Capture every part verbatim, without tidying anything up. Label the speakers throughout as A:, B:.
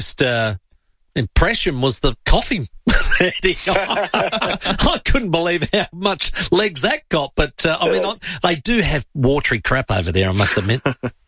A: biggest uh, impression was the coffee. I couldn't believe how much legs that got, but uh, I mean, I, they do have watery crap over there, I must admit.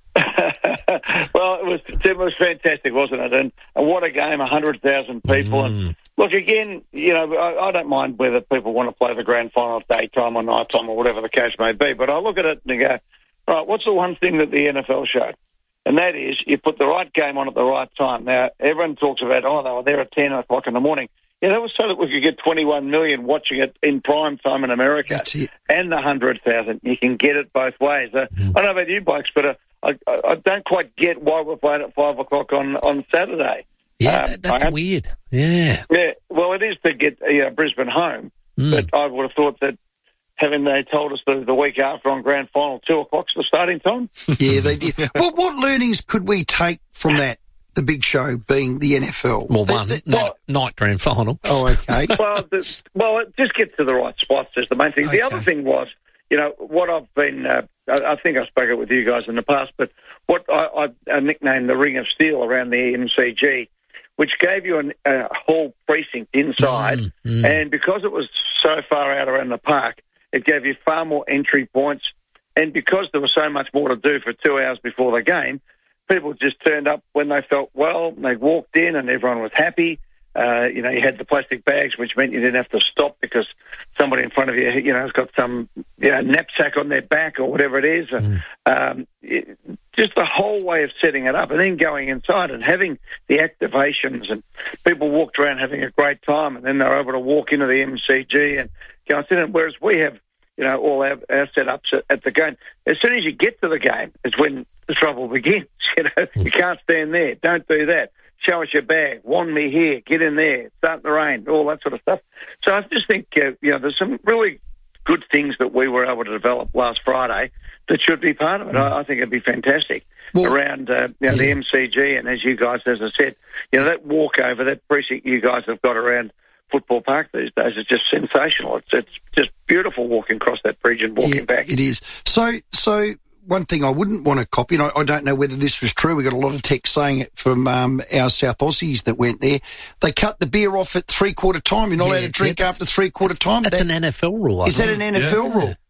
B: Well, it was it was fantastic, wasn't it? And, and what a game, one hundred thousand people. Mm. And look, again, you know, I, I don't mind whether people want to play the grand final daytime or nighttime or whatever the case may be, but I look at it and go, right, what's the one thing that the N F L showed? And that is you put the right game on at the right time. Now, everyone talks about, oh, they were there at ten o'clock in the morning. Yeah, that was so that we could get twenty-one million watching it in prime time in America.
C: That's it.
B: And the one hundred thousand. You can get it both ways. Uh, mm. I don't know about you, blokes, but uh, I, I don't quite get why we're playing at five o'clock on, on Saturday.
A: Yeah,
B: um,
A: that, that's weird. Yeah.
B: Yeah, well, it is to get uh, Brisbane home, mm. but I would have thought that having they told us the, the week after on grand final, two o'clock's the starting time.
C: Yeah, they did. Well, what learnings could we take from that? The big show being the N F L.
A: Well, one,
C: the, the,
A: night, night grand final.
C: Oh, okay.
B: well, the, well, it just gets to the right spots is the main thing. Okay. The other thing was, you know, what I've been, uh, I, I think I spoke it with you guys in the past, but what I, I, I nicknamed the Ring of Steel around the M C G, which gave you an, a whole precinct inside, mm, mm. and because it was so far out around the park, it gave you far more entry points, and because there was so much more to do for two hours before the game, people just turned up when they felt well. They walked in and everyone was happy. Uh, you know, you had the plastic bags, which meant you didn't have to stop because somebody in front of you, you know, has got some you know, knapsack on their back or whatever it is. Mm. Um, it, just the whole way of setting it up and then going inside and having the activations and people walked around having a great time and then they were able to walk into the M C G and go and sit in. Whereas we have, you know, all our, our setups at, at the game. As soon as you get to the game is when the trouble begins. You know, you can't stand there. Don't do that. Show us your bag. Wand me here. Get in there. Start the rain. All that sort of stuff. So I just think, uh, you know, there's some really good things that we were able to develop last Friday that should be part of it. I, I think it'd be fantastic well, around, uh, you know, yeah. the M C G and as you guys, as I said, you know, that walkover, that precinct you guys have got around Football Park these days is just sensational. It's it's just beautiful walking across that bridge and walking
C: yeah,
B: back.
C: It is. So, so one thing I wouldn't want to copy, and I, I don't know whether this was true, we got a lot of text saying it from um, our South Aussies that went there. They cut the beer off at three-quarter time. You're not yeah, allowed to drink yeah, after three-quarter time.
A: That's
C: that,
A: an N F L rule.
C: Is that an N F L
A: yeah.
C: rule?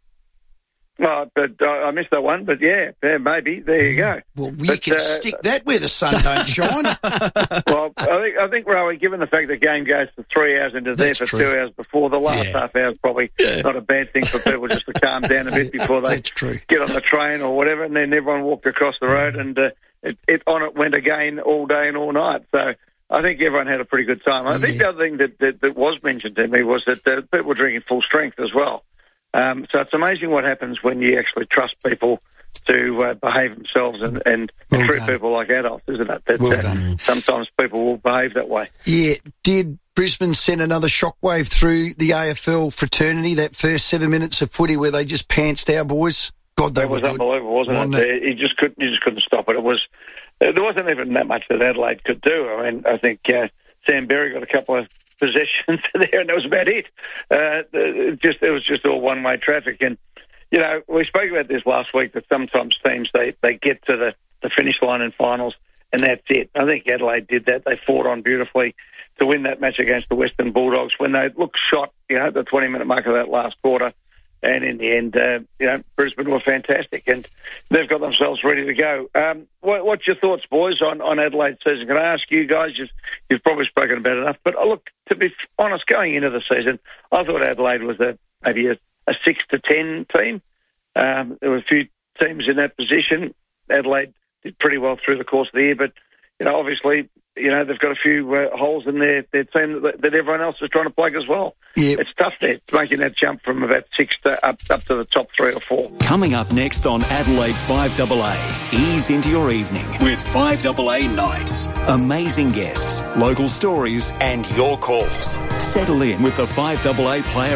B: Well, but uh, I missed that one, but yeah, yeah, maybe. There you go.
C: Well, we
B: but,
C: can
B: uh, stick
C: that where the sun don't shine.
B: Well, I think, I think, Rowie, given the fact the game goes for three hours into there for true. two hours before, the last yeah. half hour is probably yeah. not a bad thing for people just to calm down a bit before they get on the train or whatever, and then everyone walked across the road, and uh, it, it on it went again all day and all night. So I think everyone had a pretty good time. I yeah. think the other thing that, that, that was mentioned to me was that uh, people were drinking full strength as well. Um, so it's amazing what happens when you actually trust people to uh, behave themselves and, and well treat done. people like adults, isn't it? That,
C: well
B: uh, sometimes people will behave that way.
C: Yeah. Did Brisbane send another shockwave through the A F L fraternity, that first seven minutes of footy where they just pantsed our boys? God, they
B: it
C: were
B: was
C: good.
B: unbelievable, wasn't, wasn't it? it? You just couldn't, you just couldn't stop it. It was there wasn't even that much that Adelaide could do. I mean, I think uh, Sam Berry got a couple of possessions there, and that was about it. Uh, it just it was just all one-way traffic. And you know, we spoke about this last week that sometimes teams they, they get to the, the finish line in finals, and that's it. I think Adelaide did that. They fought on beautifully to win that match against the Western Bulldogs when they looked shot, you know, at the twenty-minute mark of that last quarter. And in the end, uh, you know, Brisbane were fantastic, and they've got themselves ready to go. Um, what, what's your thoughts, boys, on, on Adelaide's season? Can I ask you guys? You've, you've probably spoken about enough, but uh, look, to be honest, going into the season, I thought Adelaide was a maybe a, a six to ten team. Um, there were a few teams in that position. Adelaide did pretty well through the course of the year, but you know, obviously, you know, they've got a few uh, holes in their, their team that, that everyone else is trying to plug as well.
C: Yep.
B: It's tough there, making that jump from about six to up, up to the top three or four.
D: Coming up next on Adelaide's five A A, ease into your evening with five A A Nights. Amazing guests, local stories and your calls. Settle in with the five A A Player app.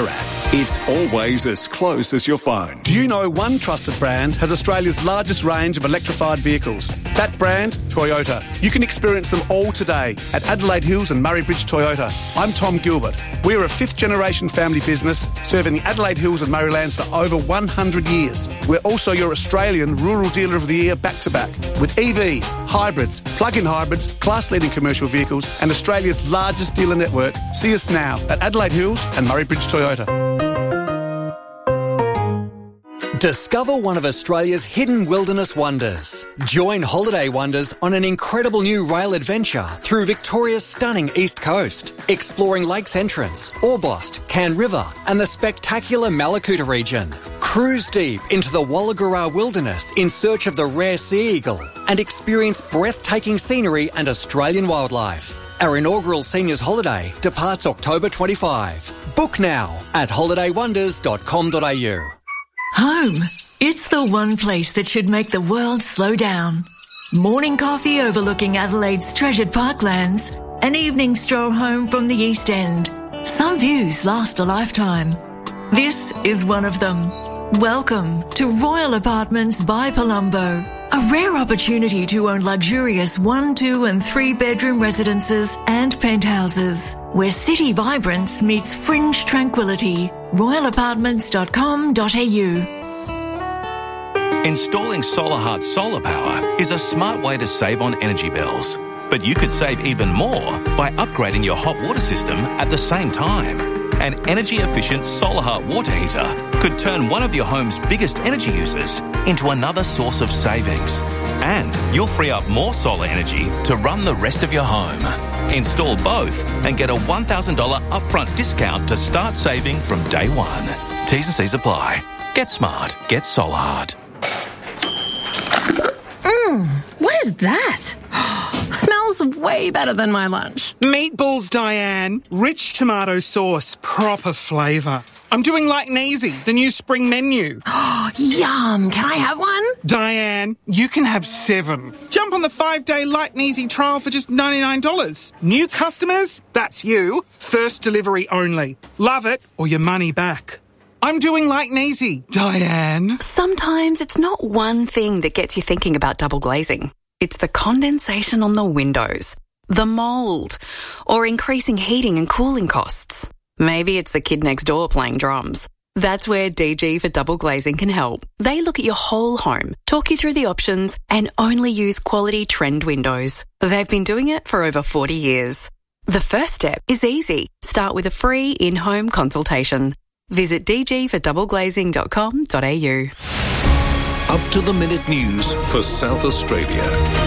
D: It's always as close as your phone.
E: Do you know one trusted brand has Australia's largest range of electrified vehicles? That brand, Toyota. You can experience them all today at Adelaide Hills and Murray Bridge Toyota. I'm Tom Gilbert. We're a fifth generation family business serving the Adelaide Hills and Murraylands for over one hundred years. We're also your Australian Rural Dealer of the Year back to back with E Vs, hybrids, plug-in hybrids, class-leading commercial vehicles and Australia's largest dealer network. See us now at Adelaide Hills and Murray Bridge Toyota.
F: Discover one of Australia's hidden wilderness wonders. Join Holiday Wonders on an incredible new rail adventure through Victoria's stunning east coast, exploring Lakes Entrance, Orbost, Can River and the spectacular Malakuta region. Cruise deep into the Walagura wilderness in search of the rare sea eagle and experience breathtaking scenery and Australian wildlife. Our inaugural seniors holiday departs October twenty-fifth. Book now at holiday wonders dot com dot a u.
G: Home. It's the one place that should make the world slow down. Morning coffee overlooking Adelaide's treasured parklands. An evening stroll home from the East End. Some views last a lifetime. This is one of them. Welcome to Royal Apartments by Palumbo. A rare opportunity to own luxurious one, two and three bedroom residences and penthouses, where city vibrance meets fringe tranquility. royal apartments dot com dot a u.
H: Installing SolarHeart solar power is a smart way to save on energy bills. But you could save even more by upgrading your hot water system at the same time. An energy-efficient SolarHeart water heater could turn one of your home's biggest energy users into another source of savings. And you'll free up more solar energy to run the rest of your home. Install both and get a one thousand dollars upfront discount to start saving from day one. T's and C's apply. Get smart. Get SolarHeart.
I: Mmm, what is that? Smells way better than my lunch.
J: Meatballs, Diane. Rich tomato sauce, proper flavour. I'm doing Light and Easy, the new spring menu.
I: Yum, can I have one?
J: Diane, you can have seven. Jump on the five-day Light and Easy trial for just ninety-nine dollars. New customers? That's you. First delivery only. Love it or your money back. I'm doing Light and Easy, Diane.
K: Sometimes it's not one thing that gets you thinking about double glazing. It's the condensation on the windows, the mould, or increasing heating and cooling costs. Maybe it's the kid next door playing drums. That's where D G for Double Glazing can help. They look at your whole home, talk you through the options, and only use quality trend windows. They've been doing it for over forty years. The first step is easy. Start with a free in-home consultation. Visit d g for double glazing dot com dot a u.
L: Up to the minute news for South Australia.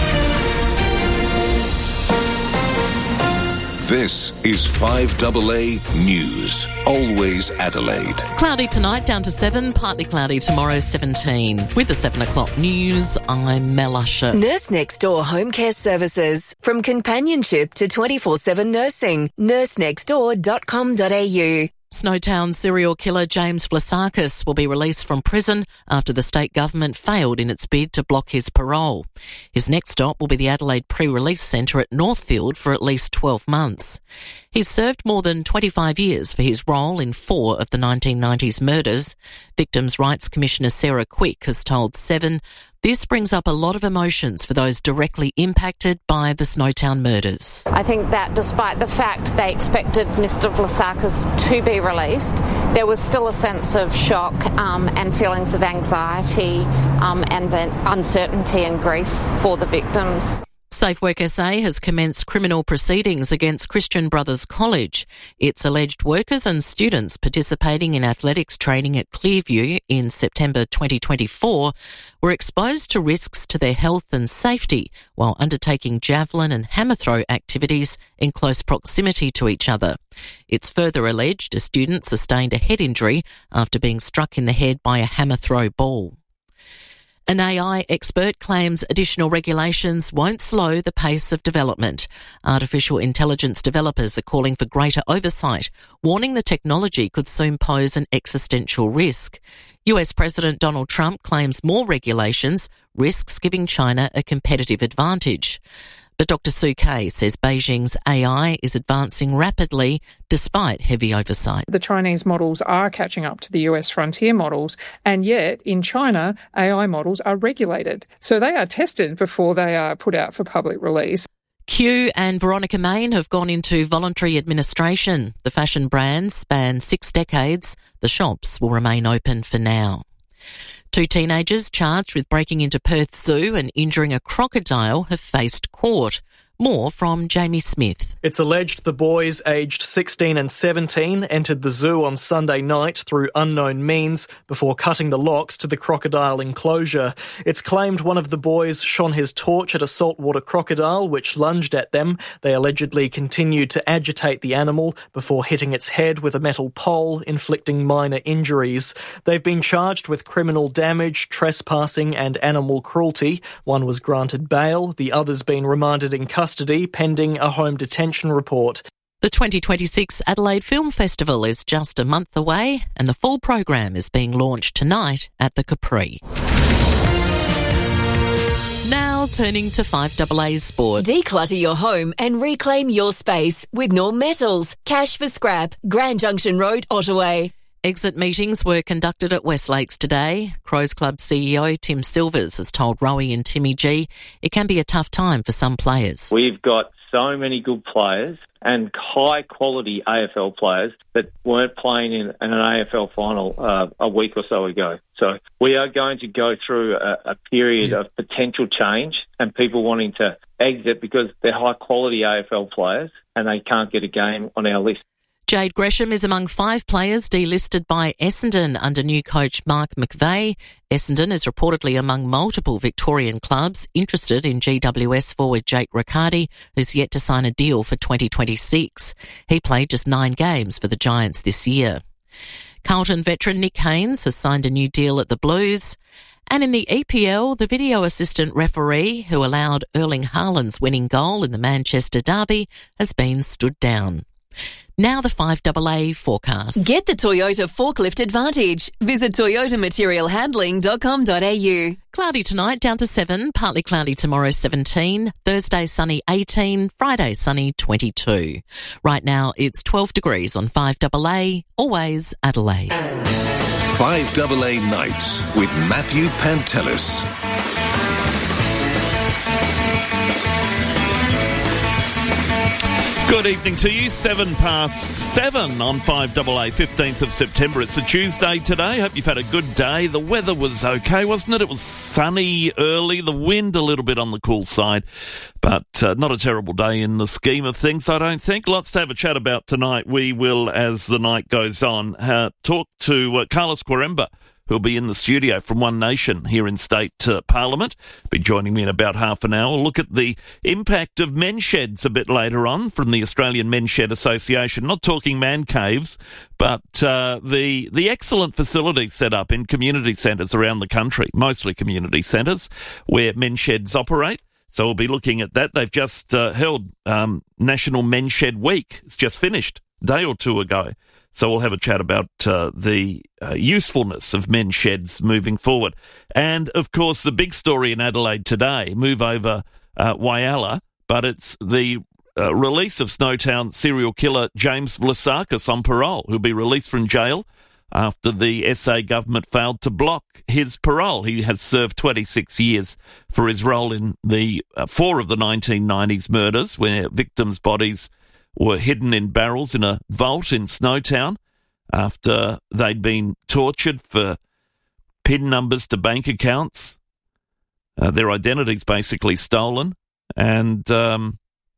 L: This is five A A News. Always Adelaide.
M: Cloudy tonight, down to seven. Partly cloudy tomorrow, seventeen. With the seven o'clock news, I'm Mel Usher.
N: Nurse Next Door Home Care Services. From companionship to twenty-four seven nursing. nurse next door dot com dot a u.
M: Snowtown serial killer James Vlasakis will be released from prison after the state government failed in its bid to block his parole. His next stop will be the Adelaide Pre-Release Centre at Northfield for at least twelve months. He's served more than twenty-five years for his role in four of the nineteen nineties murders. Victims' Rights Commissioner Sarah Quick has told Seven, this brings up a lot of emotions for those directly impacted by the Snowtown murders.
O: I think that despite the fact they expected Mister Vlasakis to be released, there was still a sense of shock um, and feelings of anxiety um, and uh, uncertainty and grief for the victims.
M: SafeWork S A has commenced criminal proceedings against Christian Brothers College. Its alleged workers and students participating in athletics training at Clearview in September twenty twenty-four were exposed to risks to their health and safety while undertaking javelin and hammer throw activities in close proximity to each other. It's further alleged a student sustained a head injury after being struck in the head by a hammer throw ball. An A I expert claims additional regulations won't slow the pace of development. Artificial intelligence developers are calling for greater oversight, warning the technology could soon pose an existential risk. U S President Donald Trump claims more regulations risks giving China a competitive advantage. But Doctor Sue Kay says Beijing's A I is advancing rapidly despite heavy oversight.
P: The Chinese models are catching up to the U S frontier models, and yet in China, A I models are regulated. So they are tested before they are put out for public release.
M: Q and Veronica Main have gone into voluntary administration. The fashion brands span six decades. The shops will remain open for now. Two teenagers charged with breaking into Perth Zoo and injuring a crocodile have faced court. More from Jamie Smith.
Q: It's alleged the boys aged sixteen and seventeen entered the zoo on Sunday night through unknown means before cutting the locks to the crocodile enclosure. It's claimed one of the boys shone his torch at a saltwater crocodile which lunged at them. They allegedly continued to agitate the animal before hitting its head with a metal pole, inflicting minor injuries. They've been charged with criminal damage, trespassing and animal cruelty. One was granted bail, the other's been remanded in custody pending a home detention report.
M: The twenty twenty-six Adelaide Film Festival is just a month away and the full program is being launched tonight at the Capri. Now turning to five A A Sport.
N: Declutter your home and reclaim your space with Norm Metals. Cash for scrap. Grand Junction Road, Ottawa.
M: Exit meetings were conducted at Westlakes today. Crows Club C E O Tim Silvers has told Rowie and Timmy G it can be a tough time for some players.
R: We've got so many good players and high-quality A F L players that weren't playing in, in an A F L final uh, a week or so ago. So we are going to go through a, a period yeah. of potential change and people wanting to exit because they're high-quality A F L players and they can't get a game on our list.
M: Jade Gresham is among five players delisted by Essendon under new coach Mark McVeigh. Essendon is reportedly among multiple Victorian clubs interested in G W S forward Jake Riccardi, who's yet to sign a deal for twenty twenty-six. He played just nine games for the Giants this year. Carlton veteran Nick Haynes has signed a new deal at the Blues. And in the E P L, the video assistant referee who allowed Erling Haaland's winning goal in the Manchester derby has been stood down. Now the five A A forecast.
N: Get the Toyota Forklift Advantage. Visit toyota material handling dot com dot a u.
M: Cloudy tonight, down to seven. Partly cloudy tomorrow, seventeen. Thursday, sunny, eighteen. Friday, sunny, twenty-two. Right now, it's twelve degrees on five A A. Always Adelaide.
L: five A A Nights with Matthew Pantelis.
S: Good evening to you. Seven past seven on five A A, fifteenth of September. It's a Tuesday today. Hope you've had a good day. The weather was okay, wasn't it? It was sunny early. The wind a little bit on the cool side, but uh, not a terrible day in the scheme of things, I don't think. Lots to have a chat about tonight. We will, as the night goes on, uh, talk to uh, Carlos Quaremba, who'll be in the studio from One Nation here in State uh, Parliament. Be joining me in about half an hour. We'll look at the impact of men's sheds a bit later on from the Australian Men's Shed Association. Not talking man caves, but uh, the the excellent facilities set up in community centres around the country, mostly community centres, where men's sheds operate. So we'll be looking at that. They've just uh, held um, National Men's Shed Week. It's just finished a day or two ago. So we'll have a chat about uh, the uh, usefulness of men's sheds moving forward. And, of course, the big story in Adelaide today, move over uh, Whyalla, but it's the uh, release of Snowtown serial killer James Vlasakis on parole, who'll be released from jail after the S A government failed to block his parole. He has served twenty-six years for his role in the uh, four of the nineteen nineties murders, where victims' bodies were hidden in barrels in a vault in Snowtown after they'd been tortured for PIN numbers to bank accounts. Uh, their identities basically stolen. And um,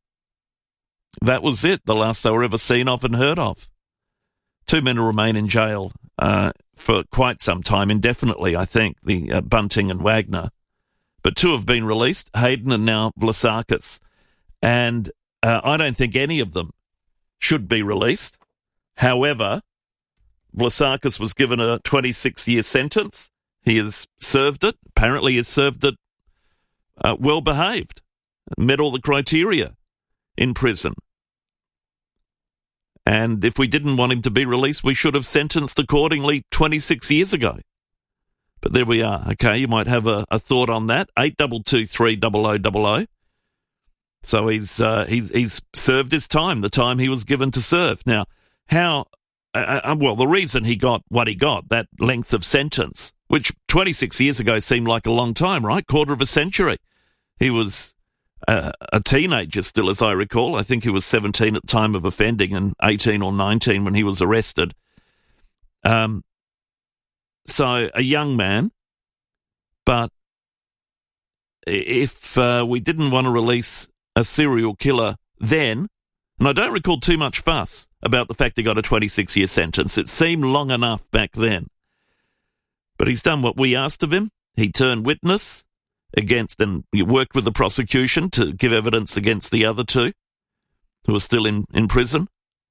S: that was it, the last they were ever seen of and heard of. Two men will remain in jail uh, for quite some time, indefinitely, I think, the uh, Bunting and Wagner. But two have been released, Hayden and now Vlasakis. And Uh, I don't think any of them should be released. However, Vlasakis was given a twenty-six-year sentence. He has served it. Apparently he has served it uh, well-behaved, met all the criteria in prison. And if we didn't want him to be released, we should have sentenced accordingly twenty-six years ago. But there we are. Okay, you might have a, a thought on that. eight two two three zero zero zero zero. So he's uh, he's he's served his time, the time he was given to serve. Now, how? Uh, uh, well, the reason he got what he got, that length of sentence, which twenty-six years ago seemed like a long time, right? Quarter of a century. He was uh, a teenager still, as I recall. I think he was seventeen at the time of offending and eighteen or nineteen when he was arrested. Um. So a young man, but if uh, we didn't want to release a serial killer then, and I don't recall too much fuss about the fact he got a twenty-six year sentence. It seemed long enough back then. But he's done what we asked of him. He turned witness against, and he worked with the prosecution to give evidence against the other two who are still in, in prison.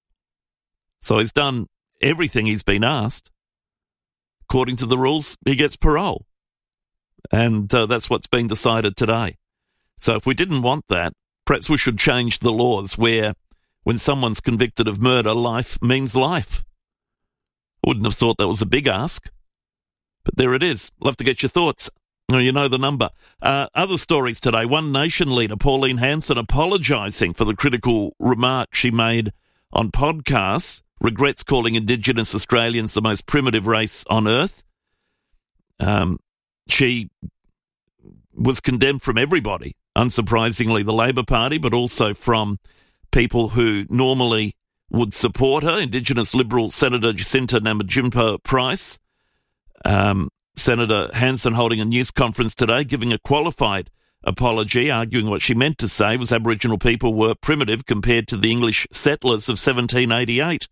S: So he's done everything he's been asked. According to the rules, he gets parole. And uh, that's what's been decided today. So if we didn't want that, perhaps we should change the laws where when someone's convicted of murder, life means life. I wouldn't have thought that was a big ask. But there it is. Love to get your thoughts. Oh, you know the number. Uh, other stories today. One Nation leader, Pauline Hanson, apologising for the critical remark she made on podcasts, regrets calling Indigenous Australians the most primitive race on earth. Um, she was condemned from everybody, unsurprisingly the Labor Party, but also from people who normally would support her. Indigenous Liberal Senator Jacinta Namatjimpa Price. Um, Senator Hanson holding a news conference today, giving a qualified apology, arguing what she meant to say was Aboriginal people were primitive compared to the English settlers of seventeen eighty-eight.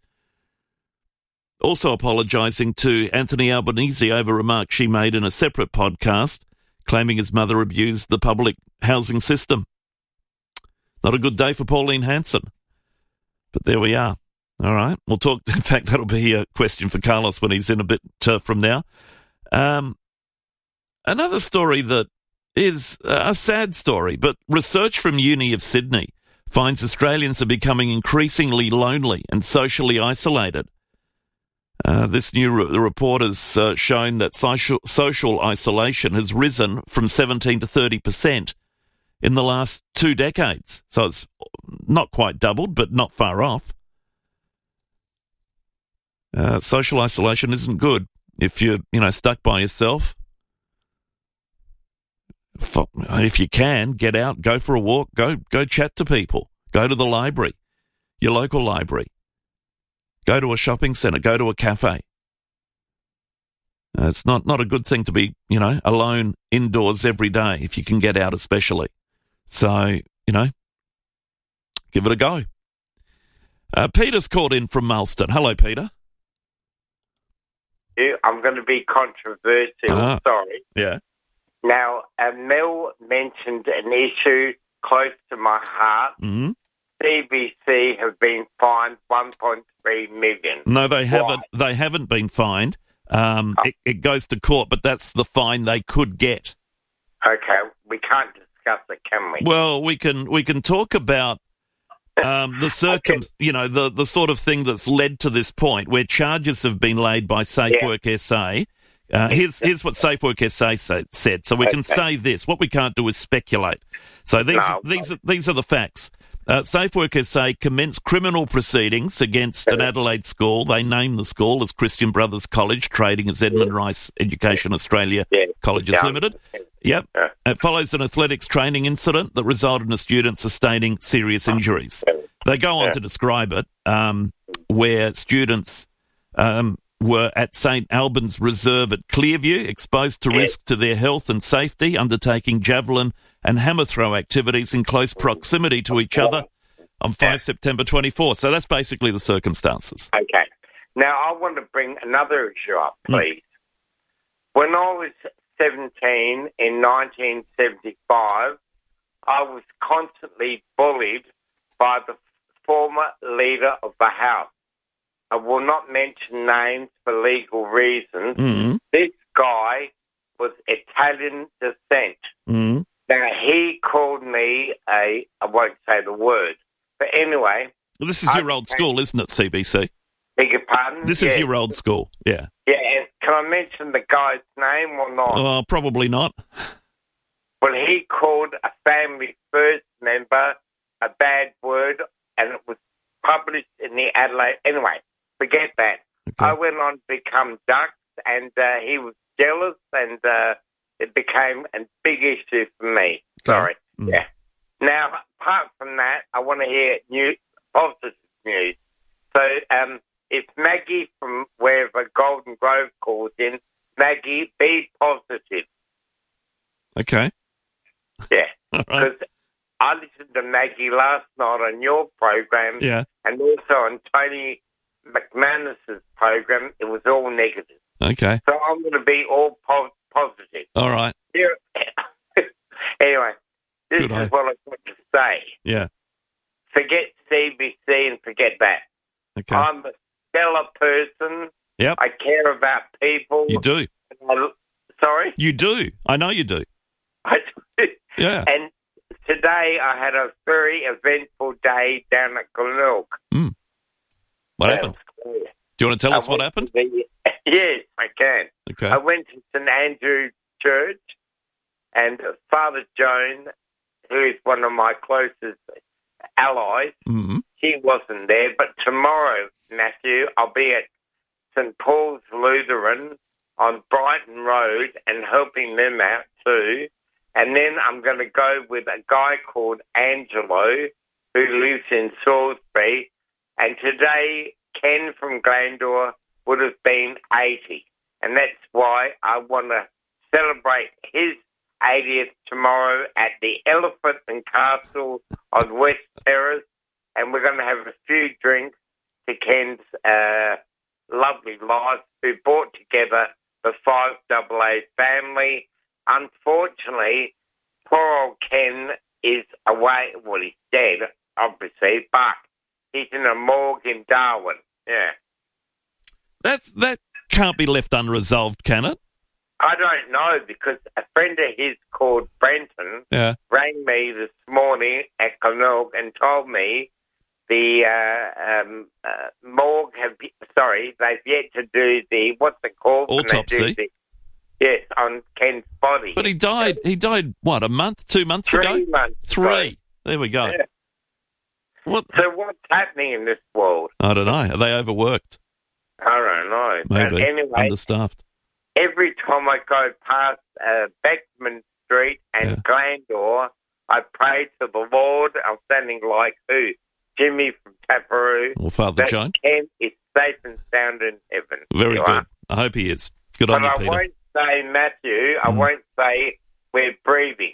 S: Also apologising to Anthony Albanese over remarks she made in a separate podcast, claiming his mother abused the public housing system. Not a good day for Pauline Hanson. But there we are. All right. We'll talk. In fact, that'll be a question for Carlos when he's in a bit uh, from now. Um, another story that is a sad story, but research from Uni of Sydney finds Australians are becoming increasingly lonely and socially isolated. Uh, this new re- report has uh, shown that social, social isolation has risen from seventeen to thirty percent in the last two decades. So it's not quite doubled, but not far off. Uh, social isolation isn't good. If you're, you know, stuck by yourself, if you can, get out, go for a walk, go go chat to people, go to the library, your local library, go to a shopping centre, go to a cafe. Uh, it's not, not a good thing to be, you know, alone indoors every day, if you can get out especially. So, you know, give it a go. Uh, Peter's called in from Marsden. Hello, Peter.
T: I'm going to be controversial,
S: Ah.
T: sorry.
S: Yeah.
T: Now, uh, Mel mentioned an issue close to my heart.
S: Mm-hmm.
T: C B C have been fined one point three million dollars.
S: No, they
T: Why?
S: haven't. They haven't been fined. Um, it, it goes to court, but that's the fine they could get.
T: Okay, we can't discuss it, can we?
S: Well, we can we can talk about um, the circum, you know, the the sort of thing that's led to this point, where charges have been laid by Safe
T: Yeah.
S: Work S A. Uh, here's here's what Safe Work S A say, said. So we can
T: Okay.
S: say this. What we can't do is speculate. So these
T: No,
S: these are, these are the facts. Uh, Safe Work S A commenced criminal proceedings against an Adelaide school. They named the school as Christian Brothers College, trading as Edmund Rice Education Australia Colleges
T: Yeah.
S: Limited. Yep. It follows an athletics training incident that resulted in a student sustaining serious injuries. They go on
T: Yeah.
S: to describe it, um, where students um, were at Saint Albans Reserve at Clearview, exposed to risk to their health and safety, undertaking javelin and hammer throw activities in close proximity to each other on five September twenty-fourth. So that's basically the circumstances.
T: Okay. Now, I want to bring another issue up,
S: Hmm.
T: please. When I was seventeen in nineteen seventy-five, I was constantly bullied by the former leader of the House. I will not mention names for legal reasons.
S: Mm-hmm.
T: This guy was Italian descent.
S: Mm-hmm.
T: Now, he called me a, I won't say the word, but anyway.
S: Well, this is your
T: I
S: old
T: became-
S: school, isn't it, C B C?
T: Beg your pardon?
S: This is
T: Yeah.
S: your old school, yeah.
T: Yeah, and can I mention the guy's name or not?
S: Oh, probably not.
T: Well, he called a Family First member a bad word, and it was published in the Adelaide. Anyway, forget that. Okay. I went on to become Dux, and uh, he was jealous, and uh, it became a big issue for me. Okay. Sorry. Mm. Yeah. Now, apart from that, I want to hear new positive news. So, um, if Maggie from wherever Golden Grove calls in, Maggie, be positive.
S: Okay.
T: Yeah. Because I listened to Maggie last night on your program,
S: yeah,
T: and also on Tony McManus's program. It was all negative.
S: Okay.
T: So I'm going to be all po- positive.
S: All right.
T: Here, anyway, this
S: Good
T: is
S: eye.
T: what I want to say.
S: Yeah.
T: Forget C B C and forget that.
S: Okay.
T: I'm a stellar person.
S: Yep.
T: I care about people.
S: You do.
T: I, sorry?
S: You do. I know you do.
T: I do.
S: Yeah.
T: And today I had a very eventful day down at Glenelg.
S: Mm. What
T: That
S: happened?
T: was cool.
S: Do you want to tell
T: I
S: us what
T: went
S: happened?
T: to the- yes, I can.
S: Okay.
T: I went to St Andrew Church, and Father Joan, who is one of my closest allies,
S: mm-hmm.
T: she wasn't there. But tomorrow, Matthew, I'll be at St Paul's Lutheran on Brighton Road and helping them out too. And then I'm going to go with a guy called Angelo who lives in Salisbury. And today, Ken from Glandore would have been eighty. And that's why I want to celebrate his eightieth tomorrow at the Elephant and Castle on West Terrace. And we're going to have a few drinks to Ken's uh, lovely life, who brought together the five double A family. Unfortunately, poor old Ken is away. Well, he's dead, obviously, but he's in a morgue in Darwin. Yeah.
S: That's that can't be left unresolved, can it?
T: I don't know, because a friend of his called Brenton
S: Yeah.
T: rang me this morning at Glenelg and told me the uh, um, uh, morgue have, sorry, they've yet to do the, what's it called? when they do
S: Autopsy.
T: the- yes, on Ken's body.
S: But he died. He died. What? A month? Two months
T: Three
S: ago?
T: months
S: Three.
T: ago.
S: There we go.
T: Yeah.
S: What?
T: So what's happening in this world?
S: I don't know. Are they overworked?
T: I don't know. But
S: Maybe.
T: anyway,
S: Understaffed.
T: every time I go past uh, Beckman Street and Glandore, I pray to the Lord. I'm standing like who? Jimmy from Taparoo.
S: Well, Father
T: that
S: John.
T: Ken is safe and sound in heaven.
S: Very
T: You
S: good.
T: are.
S: I hope he is. Good
T: But
S: on you,
T: I
S: Peter.
T: won't say, Matthew, I won't say we're breathing.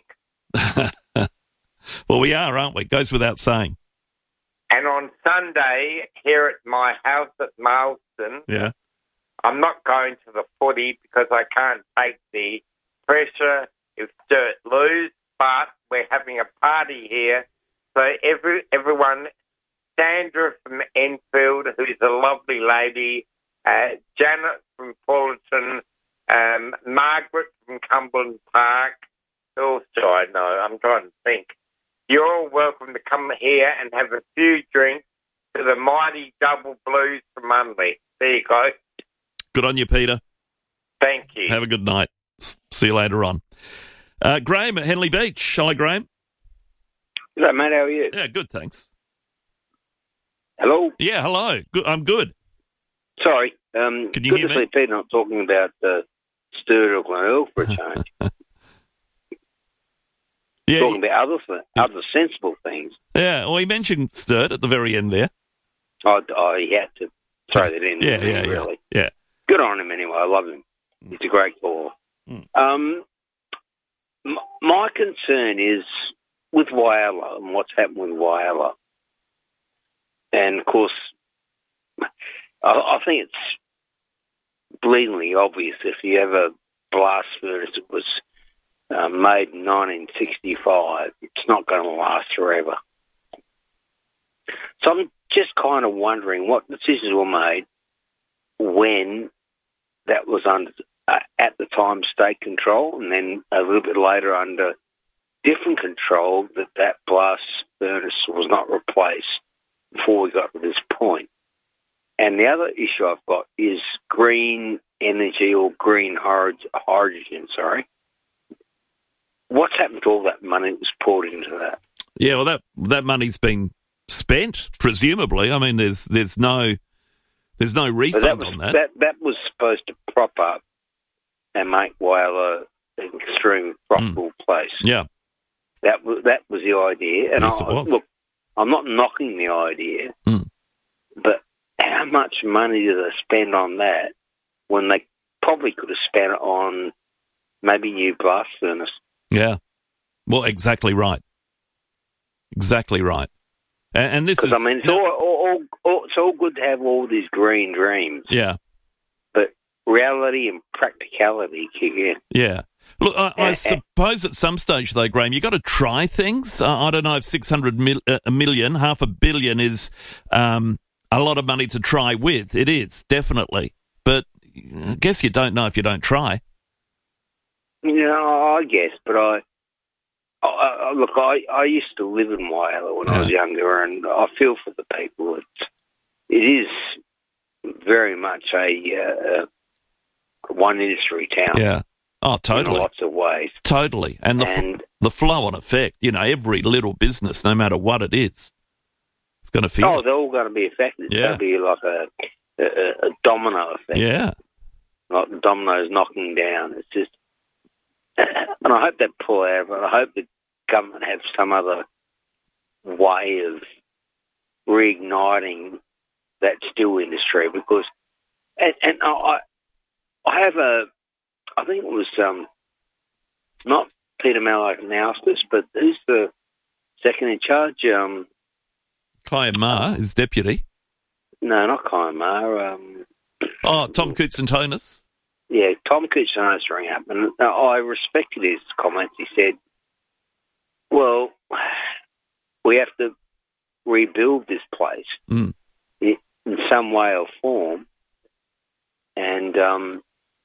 S: Well, we are, aren't we? Goes without saying.
T: And on Sunday, here at my house at Marsden,
S: Yeah.
T: I'm not going to the footy because I can't take the pressure if Sturt lose, but we're having a party here. So every everyone, Sandra from Enfield, who's a lovely lady, uh, Janet from Fullerton, um, Margaret from Cumberland Park, who else do I know? I'm trying to think. You're all welcome to come here and have a few drinks to the mighty Double Blues from Unley. There you go.
S: Good on you, Peter.
T: Thank you.
S: Have a good night. S- See you later on. Uh, Graham at Henley Beach. Hello, Graham.
U: Hello, mate. How are you?
S: Yeah, good, thanks.
U: Hello?
S: Yeah, hello. Good. I'm good.
U: Sorry. Um,
S: Can you
U: good
S: hear
U: to
S: me?
U: see Pete not talking about uh, Sturt or Glenelg for a change.
S: Yeah,
U: talking about other th- other sensible things.
S: Yeah, well, he mentioned Sturt at the very end there.
U: I, I had to throw that in.
S: Yeah,
U: there,
S: yeah, yeah.
U: really.
S: Yeah.
U: Good on him anyway. I love him. He's a great caller.
S: Mm.
U: Um, m- my concern is with Whyalla and what's happened with Whyalla. And, of course, I, I think it's blatantly obvious if you have a blast furnace that was uh, made in nineteen sixty-five, it's not going to last forever. So I'm just kind of wondering what decisions were made when that was under, uh, at the time, state control, and then a little bit later under different control, that that blast furnace was not replaced before we got to this point. And the other issue I've got is green energy or green hydrogen, sorry. What's happened to all that money that was poured into that?
S: Yeah, well, that that money's been spent, presumably. I mean, there's there's no there's no refund
U: that was,
S: on that.
U: that. That was supposed to prop up and make Whyalla an extremely profitable mm. place.
S: Yeah.
U: That was, that was the idea. And
S: yes,
U: I,
S: it was.
U: Look, I'm not knocking the idea,
S: mm.
U: but how much money do they spend on that when they probably could have spent it on maybe new blast furnace?
S: Yeah. Well, exactly right. Exactly right. And, and this is...
U: I mean, it's all, all, all, it's all good to have all these green dreams.
S: Yeah.
U: But reality and practicality kick in.
S: Yeah. Look, I, I suppose at some stage, though, Graham, you've got to try things. Uh, I don't know if six hundred mil, uh, a million, half a billion is um, a lot of money to try with. It is, definitely. But I guess you don't know if you don't try.
U: No, I guess, but I, I, I look, I, I used to live in Whyalla when yeah. I was younger, and I feel for the people. It's, it is very much a uh, one industry town.
S: Yeah. Oh, totally.
U: In lots of ways.
S: Totally. And the,
U: and
S: the flow-on effect, you know, every little business, no matter what it is, it's going to feel
U: Oh,
S: it.
U: they're all going to be affected.
S: Yeah.
U: It's going to be like a, a, a domino effect.
S: Yeah.
U: Like the dominoes knocking down. It's just... And I hope they pull out, but I hope the government has some other way of reigniting that steel industry, because... And, and I, I have a... I think it was um, not Peter Malloch announced this, but who's the second in charge? Um,
S: Kyan Ma is deputy.
U: No, not Kyan Ma. Um,
S: oh, Tom Koutsantonis.
U: Yeah, Tom Koutsantonis rang up, and I respected his comments. He said, well, we have to rebuild this place
S: mm.
U: in some way or form, and... Um,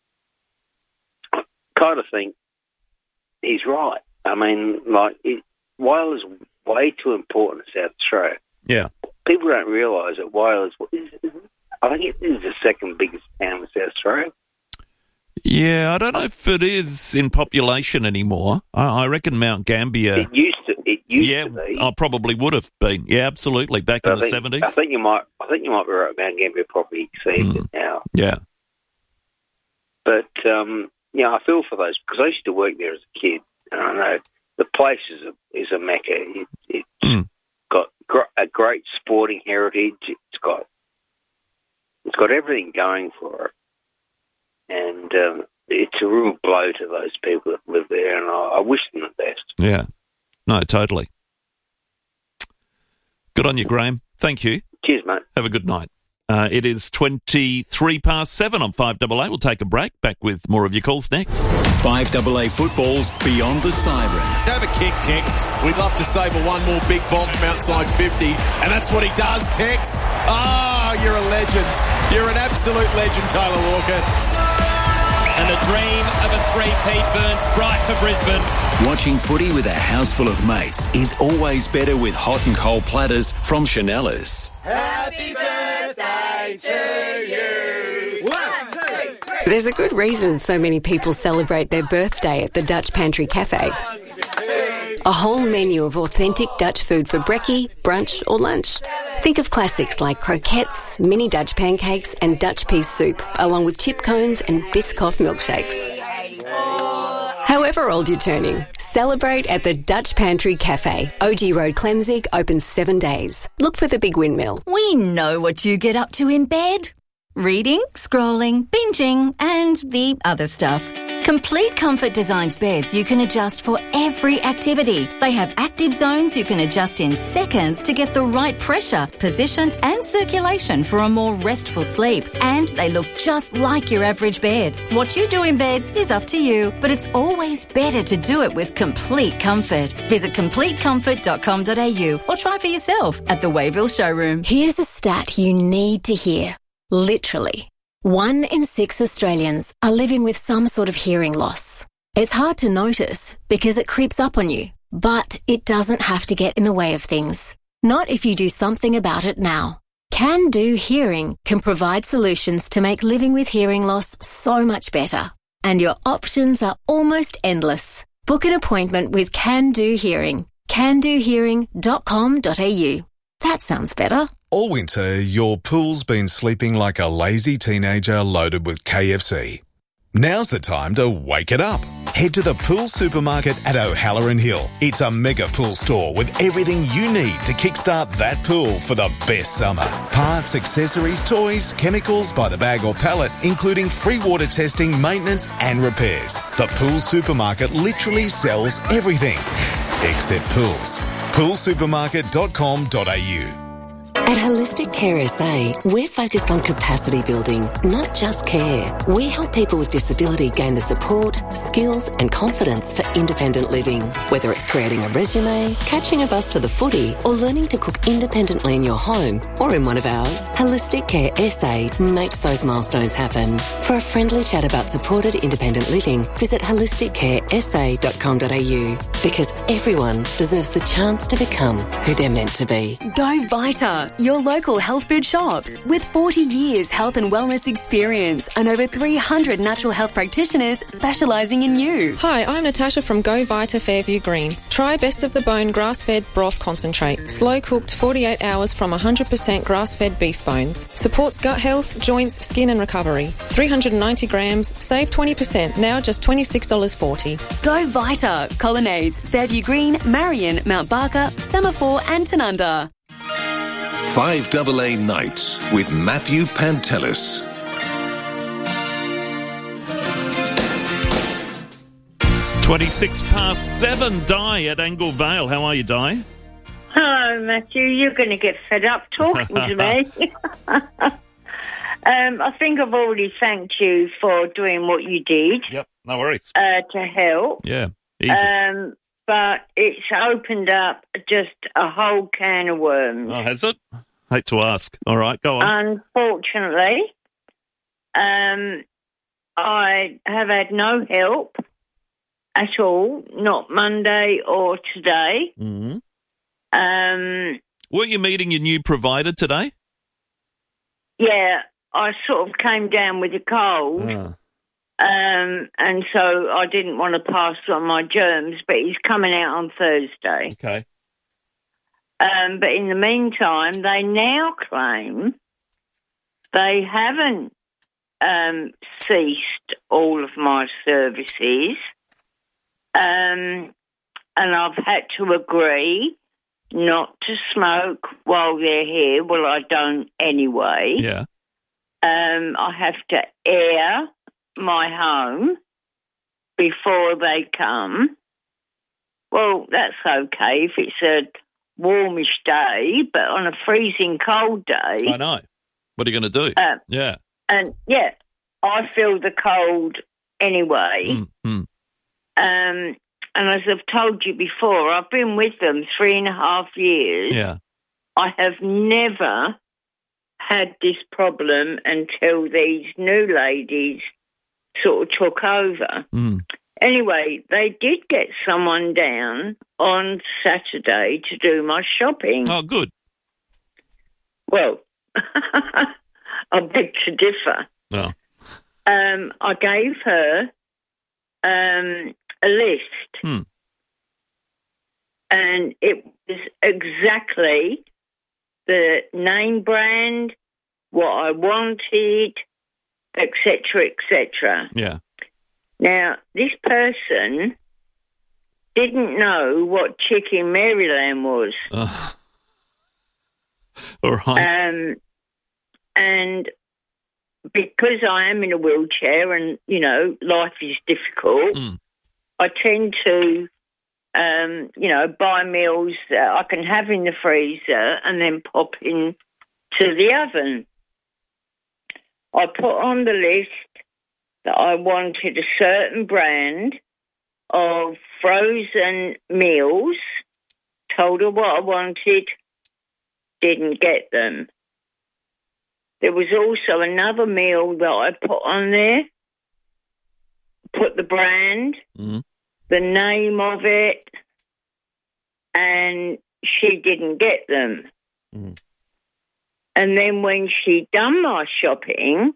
U: kind of think he's right. I mean, like, it, Whyalla is way too important in South Australia.
S: Yeah.
U: People don't realise that Whyalla is, I think it is the second biggest town in South Australia.
S: Yeah, I don't know if it is in population anymore. I, I reckon Mount Gambier...
U: It used to, it used
S: yeah,
U: to be.
S: I probably would have been. Yeah, absolutely, back
U: But
S: in
U: I
S: the
U: think,
S: seventies.
U: I think you might, I think you might be right. Mount Gambier probably exceeds
S: Mm.
U: it now.
S: Yeah.
U: But, um, yeah, I feel for those, because I used to work there as a kid, and I know the place is a, is a mecca. It, it's
S: Mm.
U: got gr- a great sporting heritage. It's got it's got everything going for it, and um, it's a real blow to those people that live there, and I, I wish them the best.
S: Yeah. No, totally. Good on you, Graham. Thank you.
U: Cheers, mate.
S: Have a good night. Uh, it is twenty-three past seven on five double A. We'll take a break. Back with more of your calls next.
D: five double A football's Beyond the Siren.
A: Have a kick, Tex. We'd love to savour one more big bomb from outside fifty. And that's what he does, Tex. Ah, oh, you're a legend. You're an absolute legend, Taylor Walker.
V: And the dream of a three-peat burns bright for Brisbane.
D: Watching footy with a house full of mates is always better with hot and cold platters from Chanellas.
W: Happy birthday to you. One, two, three.
X: There's a good reason so many people celebrate their birthday at the Dutch Pantry Cafe. A whole menu of authentic Dutch food for brekkie, brunch or lunch. Think of classics like croquettes, mini Dutch pancakes and Dutch pea soup, along with chip cones and Biscoff milkshakes. However old you're turning, celebrate at the Dutch Pantry Cafe. O G Road, Clemzig, open seven days. Look for the big windmill.
Y: We know what you get up to in bed. Reading, scrolling, binging, and the other stuff. Complete Comfort designs beds you can adjust for every activity. They have active zones you can adjust in seconds to get the right pressure, position and circulation for a more restful sleep. And they look just like your average bed. What you do in bed is up to you, but it's always better to do it with Complete Comfort. Visit complete comfort dot com dot a u or try for yourself at the Wayville showroom.
Z: Here's a stat you need to hear. Literally. One in six Australians are living with some sort of hearing loss. It's hard to notice because it creeps up on you, but it doesn't have to get in the way of things. Not if you do something about it now. Can Do Hearing can provide solutions to make living with hearing loss so much better. And your options are almost endless. Book an appointment with Can Do Hearing. can do hearing dot com dot a u. That sounds better.
B: All winter, your pool's been sleeping like a lazy teenager loaded with K F C. Now's the time to wake it up. Head to the Pool Supermarket at O'Halloran Hill. It's a mega pool store with everything you need to kickstart that pool for the best summer. Parts, accessories, toys, chemicals by the bag or pallet, including free water testing, maintenance and repairs. The Pool Supermarket literally sells everything, except pools. pool supermarket dot com dot a u.
C: At Holistic Care S A, we're focused on capacity building, not just care. We help people with disability gain the support, skills and confidence for independent living. Whether it's creating a resume, catching a bus to the footy, or learning to cook independently in your home or in one of ours, Holistic Care S A makes those milestones happen. For a friendly chat about supported independent living, visit holistic care s a dot com dot a u, because everyone deserves the chance to become who they're meant to be.
E: Go Vita, your local health food shops. With forty years health and wellness experience and over three hundred natural health practitioners specialising in you.
F: Hi, I'm Natasha from Go Vita Fairview Green. Try Best of the Bone grass-fed broth concentrate. Slow-cooked forty-eight hours from one hundred percent grass-fed beef bones. Supports gut health, joints, skin and recovery. three hundred ninety grams, save twenty percent, now just twenty-six dollars forty.
E: Go Vita, Colonnades, Fairview Green, Marion, Mount Barker, Semaphore and Tanunda.
L: five double A Nights with Matthew Pantelis.
S: twenty-six past seven, Di at Angle Vale. How are you, Di?
G: Hello, Matthew. You're going to get fed up talking to me. um, I think I've already thanked you for doing what you did.
S: Yep, no worries.
G: Uh, to help.
S: Yeah, easy.
G: Um, but it's opened up just a whole can of worms.
S: Oh, has it? Hate to ask. All right, go on.
G: Unfortunately, um, I have had no help at all, not Monday or today.
S: Mm-hmm.
G: Um,
S: Were you meeting your new provider today?
G: yeah, I sort of came down with a cold.
S: Ah.
G: Um, and so I didn't want to pass on my germs, but he's coming out on Thursday.
S: Okay.
G: Um, but in the meantime, they now claim they haven't um, ceased all of my services. Um, and I've had to agree not to smoke while they're here. Well, I don't anyway.
S: Yeah.
G: Um, I have to air my home before they come. Well, that's okay if it's a warmish day, but on a freezing cold day...
S: I know. What are you going to do?
G: Uh,
S: yeah.
G: And, yeah, I feel the cold anyway.
S: Mm-hmm.
G: Um, and as I've told you before, I've been with them three and a half years.
S: Yeah.
G: I have never had this problem until these new ladies sort of took over.
S: Mm.
G: Anyway, they did get someone down on Saturday to do my shopping.
S: Oh, good.
G: Well, I beg to differ.
S: Oh.
G: Um, I gave her um, a list,
S: Hmm.
G: and it was exactly the name brand, what I wanted, et cetera, et cetera.
S: Yeah.
G: Now, this person didn't know what chicken Maryland was.
S: Uh, all right.
G: Um, and because I am in a wheelchair and, you know, life is difficult,
S: Mm.
G: I tend to, um, you know, buy meals that I can have in the freezer and then pop in to the oven. I put on the list that I wanted a certain brand of frozen meals, told her what I wanted, didn't get them. There was also another meal that I put on there, put the brand,
S: mm-hmm.
G: the name of it, and she didn't get them.
S: Mm.
G: And then when she done my shopping,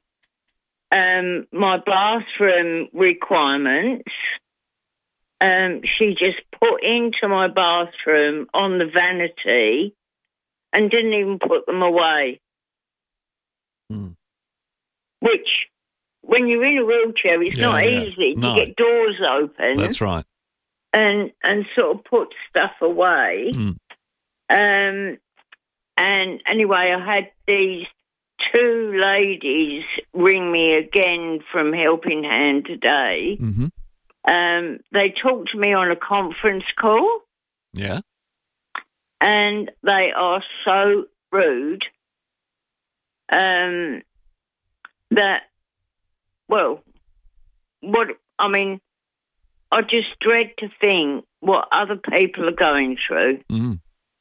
G: um, my bathroom requirements, um, she just put into my bathroom on the vanity and didn't even put them away.
S: Hmm.
G: Which, when you're in a wheelchair, it's
S: Yeah,
G: not
S: yeah.
G: easy
S: No.
G: to get doors open.
S: That's right.
G: And, and sort of put stuff away.
S: Hmm.
G: Um, and anyway, I had these two ladies ring me again from Helping Hand today.
S: Mm-hmm.
G: Um, they talked to me on a conference call,
S: Yeah.
G: and they are so rude um, that, well, what I mean, I just dread to think what other people are going through.
S: Mm.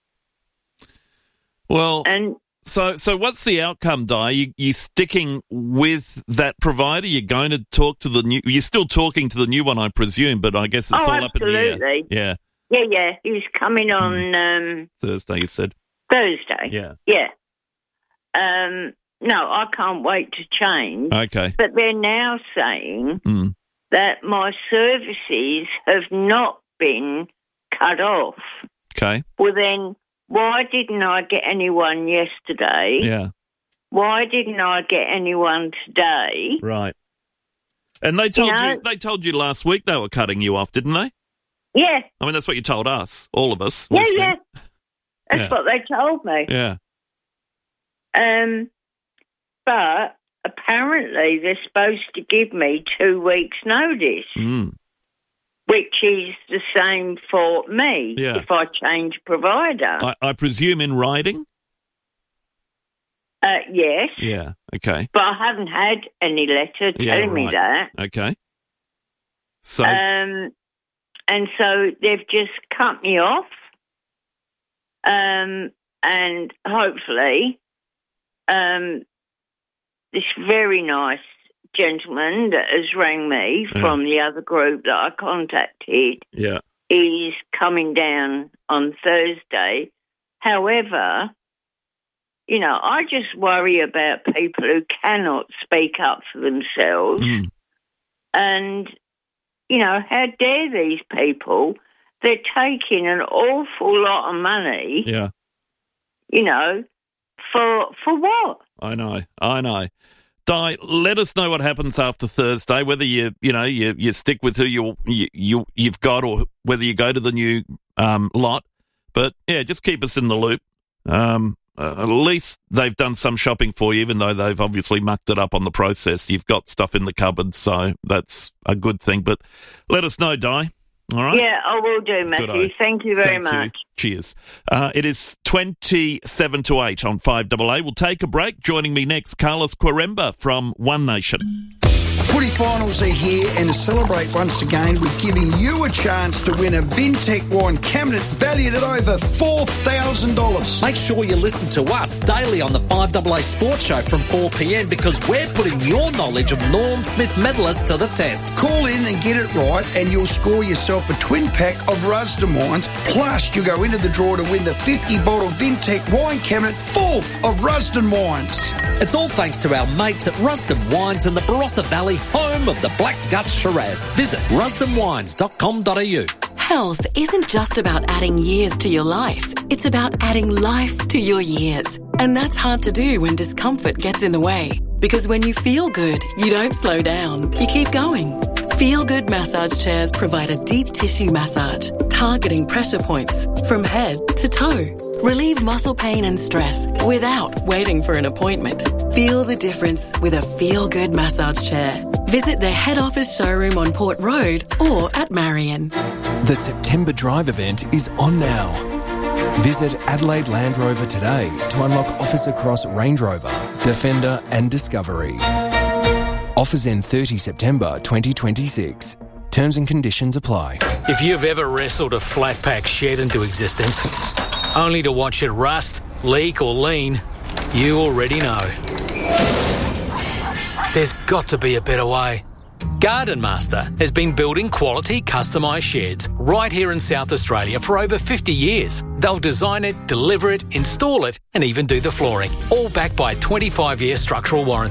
S: Well,
G: and
S: so so what's the outcome, Di? You you sticking with that provider? You're going to talk to the new? You're still talking to the new one, I presume, but I guess it's
G: oh,
S: all up in the air.
G: absolutely.
S: Yeah,
G: Yeah, yeah. He's coming on um,
S: Thursday, you said.
G: Thursday.
S: Yeah.
G: Yeah. Um, no, I can't wait to change.
S: Okay.
G: But they're now saying
S: Mm.
G: that my services have not been cut off.
S: Okay.
G: Well, then, why didn't I get anyone yesterday?
S: Yeah.
G: Why didn't I get anyone today?
S: Right. And they told you,
G: know-
S: they told you last week they were cutting you off, didn't they?
G: Yeah.
S: I mean, that's what you told us, all of us.
G: Yeah,
S: listening.
G: yeah. That's
S: Yeah.
G: what they told me.
S: Yeah.
G: Um, but apparently they're supposed to give me two weeks' notice,
S: Mm.
G: which is the same for me
S: Yeah.
G: if I change provider.
S: I, I presume in writing?
G: Uh, yes,
S: Yeah. Okay.
G: but I haven't had any letter
S: Yeah,
G: telling me
S: right.
G: that.
S: Okay. So,
G: Um, and so they've just cut me off. Um, and hopefully, um, this very nice gentleman that has rang me
S: Yeah.
G: from the other group that I contacted
S: yeah.
G: is coming down on Thursday. However, you know, I just worry about people who cannot speak up for themselves.
S: Mm.
G: And, you know, how dare these people? They're taking an awful lot of money,
S: Yeah.
G: you know, for for what?
S: I know. I know. Di, let us know what happens after Thursday, whether you, you know, you, you stick with who you, you, you, you've got or whether you go to the new um, lot. But, yeah, just keep us in the loop. Um, uh, at least they've done some shopping for you, even though they've obviously mucked it up on the process. You've got stuff in the cupboard, so that's a good thing. But let us know, Di. All right?
G: Yeah, I will do, Matthew.
S: eye.
G: Thank you very
S: Thank you.
G: much.
S: Cheers. Uh, it is twenty-seven to eight on five A A. We'll take a break. Joining me next, Carlos Quaremba from One Nation.
H: Footy finals are here, and to celebrate once again, we're giving you a chance to win a Vintec wine cabinet valued at over four thousand dollars.
I: Make sure you listen to us daily on the five A A Sports Show from four p.m. because we're putting your knowledge of Norm Smith medalists to the test.
H: Call in and get it right, and you'll score yourself a twin pack of Rusden wines. Plus, you go into the draw to win the fifty bottle Vintec wine cabinet full of Rusden wines.
I: It's all thanks to our mates at Rusden Wines in the Barossa Valley, home of the Black Dutch Shiraz. Visit rusden wines dot com dot a u.
C: Health isn't just about adding years to your life. It's about adding life to your years. And that's hard to do when discomfort gets in the way. Because when you feel good, you don't slow down. You keep going. Feel Good massage chairs provide a deep tissue massage, targeting pressure points from head to toe. Relieve muscle pain and stress without waiting for an appointment. Feel the difference with a Feel Good massage chair. Visit their head office showroom on Port Road or at Marion.
J: The September Drive event is on now. Visit Adelaide Land Rover today to unlock offers across Range Rover, Defender and Discovery. Offers end thirtieth September twenty twenty-six. Terms and conditions apply.
K: If you've ever wrestled a flat pack shed into existence, only to watch it rust, leak or lean, you already know. There's got to be a better way. Garden Master has been building quality customised sheds right here in South Australia for over fifty years. They'll design it, deliver it, install it and even do the flooring, all backed by a twenty-five year structural warranty.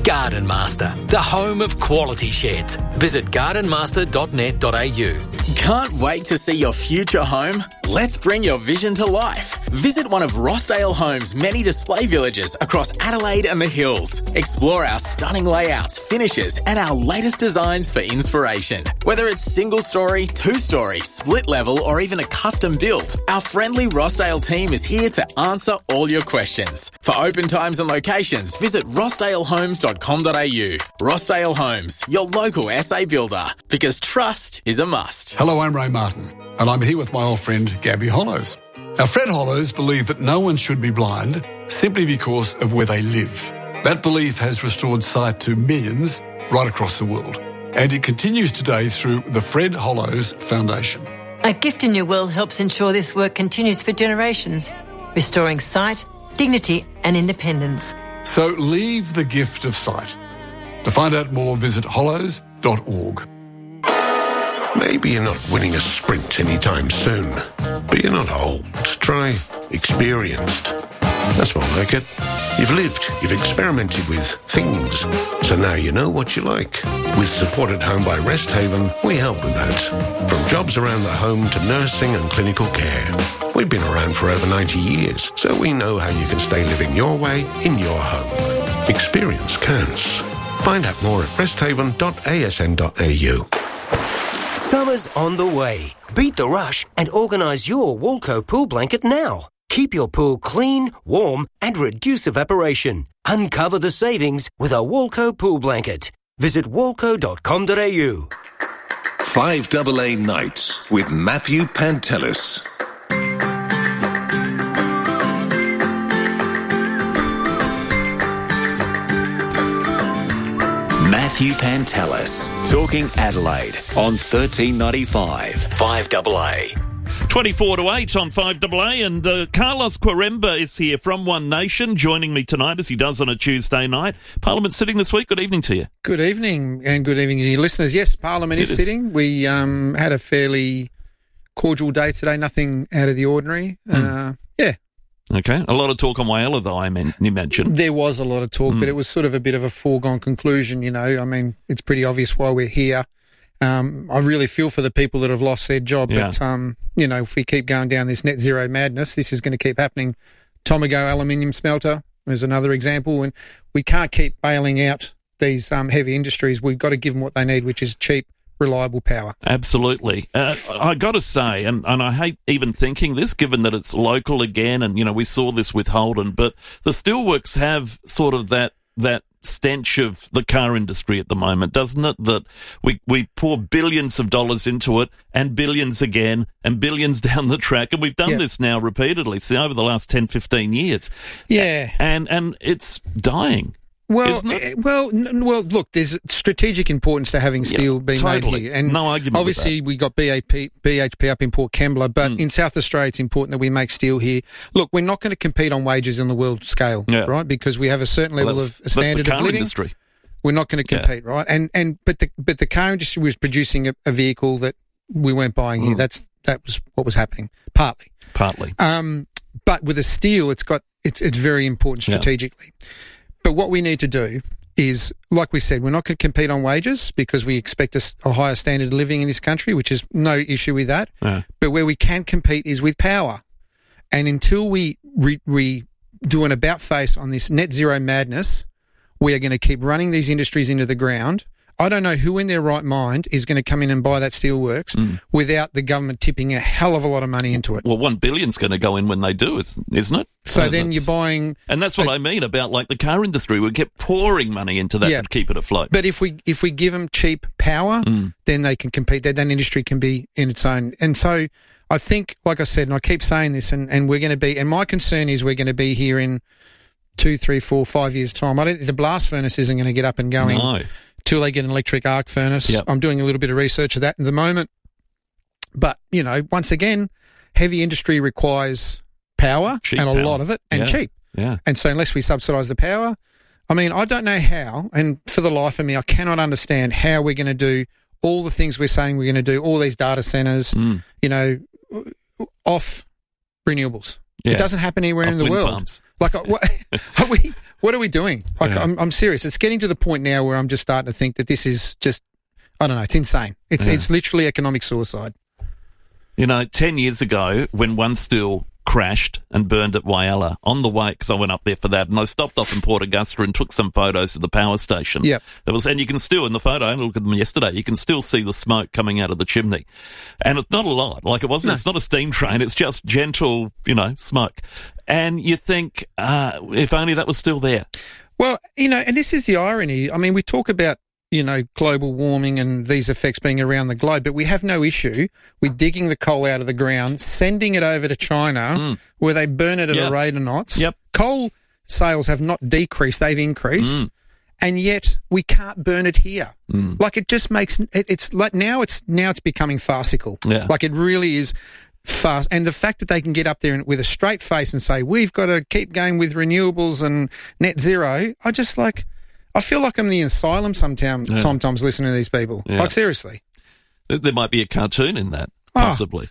K: Garden Master, the home of quality sheds. Visit garden master dot net dot a u.
M: Can't wait to see your future home? Let's bring your vision to life. Visit one of Rossdale Homes' many display villages across Adelaide and the Hills. Explore our stunning layouts, finishes, and our latest designs for inspiration. Whether it's single story, two story, split level, or even a custom build, our friendly Rossdale team is here to answer all your questions. For open times and locations, visit rossdale homes dot com dot a u. Rossdale Homes, your local S A builder, because trust is a must.
N: Hello, I'm Ray Martin, and I'm here with my old friend Gabby Hollows. Now, Fred Hollows believe that no one should be blind simply because of where they live. That belief has restored sight to millions right across the world, and it continues today through the Fred Hollows Foundation.
O: A Gift in Your Will helps ensure this work continues for generations, restoring sight, dignity and independence.
N: So leave the gift of sight. To find out more, visit hollows dot org.
L: Maybe you're not winning a sprint anytime soon, but you're not old. Try experienced. That's more like it. You've lived, you've experimented with things, so now you know what you like. With support at home by Rest Haven, we help with that. From jobs around the home to nursing and clinical care. We've been around for over ninety years, so we know how you can stay living your way in your home. Experience counts. Find out more at rest haven dot a s n dot a u.
P: Summer's on the way. Beat the rush and organise your Walco pool blanket now. Keep your pool clean, warm and reduce evaporation. Uncover the savings with a Walco pool blanket. Visit walco dot com dot a u.
L: five double A Nights with Matthew Pantelis.
D: Matthew Pantelis, talking Adelaide on thirteen ninety-five, five double A.
S: twenty-four to eight on five double A, and uh, Carlos Quaremba is here from One Nation, joining me tonight as he does on a Tuesday night. Parliament sitting this week. Good evening to you.
Q: Good evening, and good evening to your listeners. Yes, Parliament is,
S: is
Q: sitting. We um, had a fairly cordial day today, nothing out of the ordinary. Mm. Uh, yeah.
S: Okay. A lot of talk on Whyalla, though, I mean, you mentioned.
Q: There was a lot of talk, mm. but it was sort of a bit of a foregone conclusion, you know. I mean, it's pretty obvious why we're here. Um, I really feel for the people that have lost their job,
S: Yeah.
Q: but, um, you know, if we keep going down this net zero madness, this is going to keep happening. Tomago aluminium smelter is another example, and we can't keep bailing out these um, heavy industries. We've got to give them what they need, which is cheap, reliable power.
S: Absolutely. Uh, I got to say, and, and I hate even thinking this, given that it's local again, and, you know, we saw this with Holden, but the steelworks have sort of that that stench of the car industry at the moment, doesn't it? That we, we pour billions of dollars into it, and billions again, and billions down the track, and we've done
Q: Yeah.
S: this now repeatedly, see, over the last ten, fifteen years.
Q: Yeah.
S: And, and it's dying.
Q: Well,
S: Isn't it?
Q: eh, well, n- well. Look, there's strategic importance to having steel
S: Yeah,
Q: being
S: totally.
Q: made here, and
S: No argument with
Q: obviously we got B A P, B H P up in Port Kembla, but in South Australia, it's important that we make steel here. Look, we're not going to compete on wages on the world scale,
S: Yeah.
Q: right? Because we have a certain
S: Well,
Q: level
S: that's-
Q: of
S: that's the
Q: standard
S: car
Q: of living.
S: industry.
Q: We're not going to
S: Yeah.
Q: compete, right? And and but the but the car industry was producing a, a vehicle that we weren't buying here.
S: Mm.
Q: That's that was what was happening, partly.
S: Partly.
Q: Um, but with the steel, it's got it's it's very important
S: Yeah.
Q: strategically. But what we need to do is, like we said, we're not going to compete on wages because we expect a, s- a higher standard of living in this country, which is no issue with that.
S: Yeah.
Q: But where we can compete is with power. And until we re, we do an about face on this net zero madness, we are going to keep running these industries into the ground. I don't know who in their right mind is going to come in and buy that steelworks
S: Mm.
Q: without the government tipping a hell of a lot of money into it.
S: Well, one billion's going to go in when they do, is- isn't it?
Q: So
S: Uh,
Q: then
S: that's-
Q: you're buying...
S: And that's what I mean about, like, the car industry. We kept pouring money into that
Q: Yeah.
S: to keep it afloat.
Q: But if we if we give them cheap power,
S: Mm.
Q: then they can compete. That, that industry can be in its own. And so I think, like I said, and I keep saying this, and, and we're going to be, and my concern is we're going to be here in two, three, four, five years' time. I don't think the blast furnace isn't going to get up and going
S: No.
Q: till they get an electric arc furnace.
S: Yep.
Q: I'm doing a little bit of research of that at the moment. But, you know, once again, heavy industry requires power
S: Cheap
Q: and a
S: power.
Q: lot of it and
S: Yeah.
Q: cheap.
S: Yeah.
Q: And so unless we subsidise the power, I mean, I don't know how, and for the life of me, I cannot understand how we're going to do all the things we're saying we're going to do, all these data centres,
S: Mm.
Q: you know, off renewables.
S: Yeah.
Q: It doesn't happen anywhere
S: Off
Q: in the
S: wind
Q: world.
S: farms.
Q: Like, uh, what, are we What are we doing? Like,
S: Yeah.
Q: I'm, I'm serious. It's getting to the point now where I'm just starting to think that this is just, I don't know, it's insane. It's
S: Yeah.
Q: it's literally economic suicide.
S: You know, ten years ago, when One Steel crashed and burned at Whyalla, on the way, because I went up there for that, and I stopped off in Port Augusta and took some photos of the power station.
Q: Yep.
S: There was, and you can still, in the photo, I looked at them yesterday, you can still see the smoke coming out of the chimney. And it's not a lot. Like, it wasn't,
Q: No.
S: it's not a steam train, it's just gentle, you know, smoke. And you think, uh, if only that was still there.
Q: Well, you know, and this is the irony. I mean, we talk about, you know, global warming and these effects being around the globe, but we have no issue with digging the coal out of the ground, sending it over to China,
S: Mm.
Q: where they burn it at
S: Yep.
Q: a rate of knots.
S: Yep.
Q: Coal sales have not decreased, they've increased.
S: Mm.
Q: And yet we can't burn it here.
S: Mm.
Q: Like, it just makes it, it's like now it's now it's becoming farcical.
S: Yeah.
Q: Like, it really is fast. And the fact that they can get up there and, with a straight face and say, we've got to keep going with renewables and net zero, I just like, I feel like I'm in the asylum sometimes,
S: Yeah.
Q: sometimes listening to these people.
S: Yeah.
Q: Like, seriously.
S: There might be a cartoon in that,
Q: Oh.
S: possibly.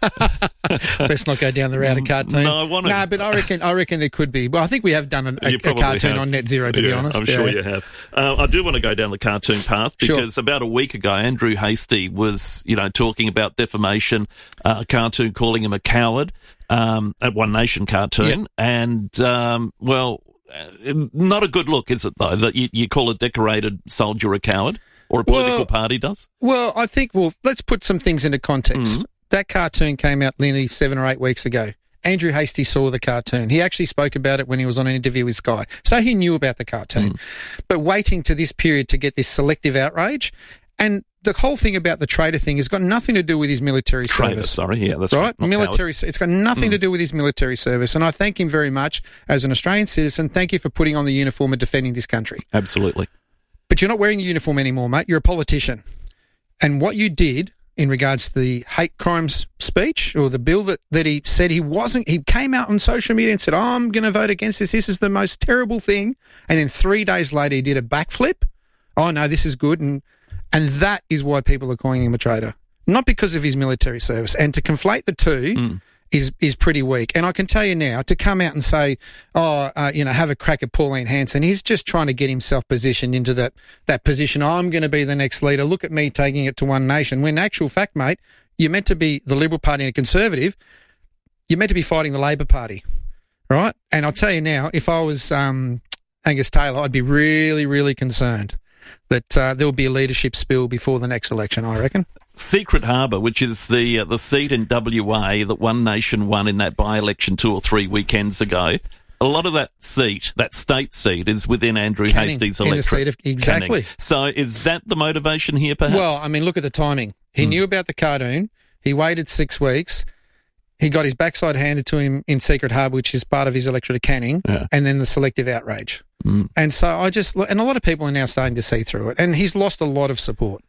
Q: Let's not go down the route of cartoon.
S: No, I want to.
Q: No, but I reckon I reckon there could be. Well, I think we have done a, a,
S: You
Q: a
S: probably
Q: cartoon
S: have.
Q: on net zero, to be
S: Yeah,
Q: honest.
S: I'm sure
Q: Yeah.
S: you have. Uh, I do want to go down the cartoon path
Q: Sure.
S: because about a week ago, Andrew Hastie was, you know, talking about defamation, uh, a cartoon calling him a coward, um, at One Nation cartoon.
Q: Yep.
S: And, um, well, uh, not a good look, is it, though, that you, you call a decorated soldier a coward? Or a political
Q: Well-
S: party does?
Q: Well, I think, well, let's put some things into context.
S: Mm-hmm.
Q: That cartoon came out nearly seven or eight weeks ago. Andrew Hastie saw the cartoon. He actually spoke about it when he was on an interview with Sky. So he knew about the cartoon.
S: Mm.
Q: But waiting to this period to get this selective outrage, and the whole thing about the trader thing has got nothing to do with his military
S: Traitor,
Q: service.
S: sorry, yeah, that's
Q: right.
S: right. not
Q: Military.
S: coward.
Q: It's got nothing
S: Mm.
Q: to do with his military service, and I thank him very much as an Australian citizen. Thank you for putting on the uniform and defending this country.
S: Absolutely.
Q: But you're not wearing a uniform anymore, mate. You're a politician, and what you did in regards to the hate crimes speech or the bill that, that he said he wasn't, he came out on social media and said, oh, I'm going to vote against this. This is the most terrible thing. And then three days later, he did a backflip. Oh, no, this is good. And, and that is why people are calling him a traitor, not because of his military service. And to conflate the two
S: Mm.
Q: is, is pretty weak. And I can tell you now, to come out and say, oh, uh, you know, have a crack at Pauline Hanson, he's just trying to get himself positioned into that, that position. I'm going to be the next leader. Look at me taking it to One Nation. When in actual fact, mate, you're meant to be the Liberal Party and a Conservative. You're meant to be fighting the Labor Party, right? And I'll tell you now, if I was um, Angus Taylor, I'd be really, really concerned that uh, there will be a leadership spill before the next election, I reckon.
S: Secret Harbour, which is the uh, the seat in W A that One Nation won in that by-election two or three weekends ago, a lot of that seat, that state seat, is within Andrew
Q: Canning,
S: Hastie's
Q: in the
S: electorate.
Q: seat of- exactly.
S: Canning. So is that the motivation here, perhaps?
Q: Well, I mean, look at the timing. He
S: Hmm.
Q: knew about the cartoon. He waited six weeks. He got his backside handed to him in Secret Harbour, which is part of his electorate of Canning,
S: Yeah.
Q: and then the selective outrage.
S: Mm.
Q: And so I just, and a lot of people are now starting to see through it. And he's lost a lot of support.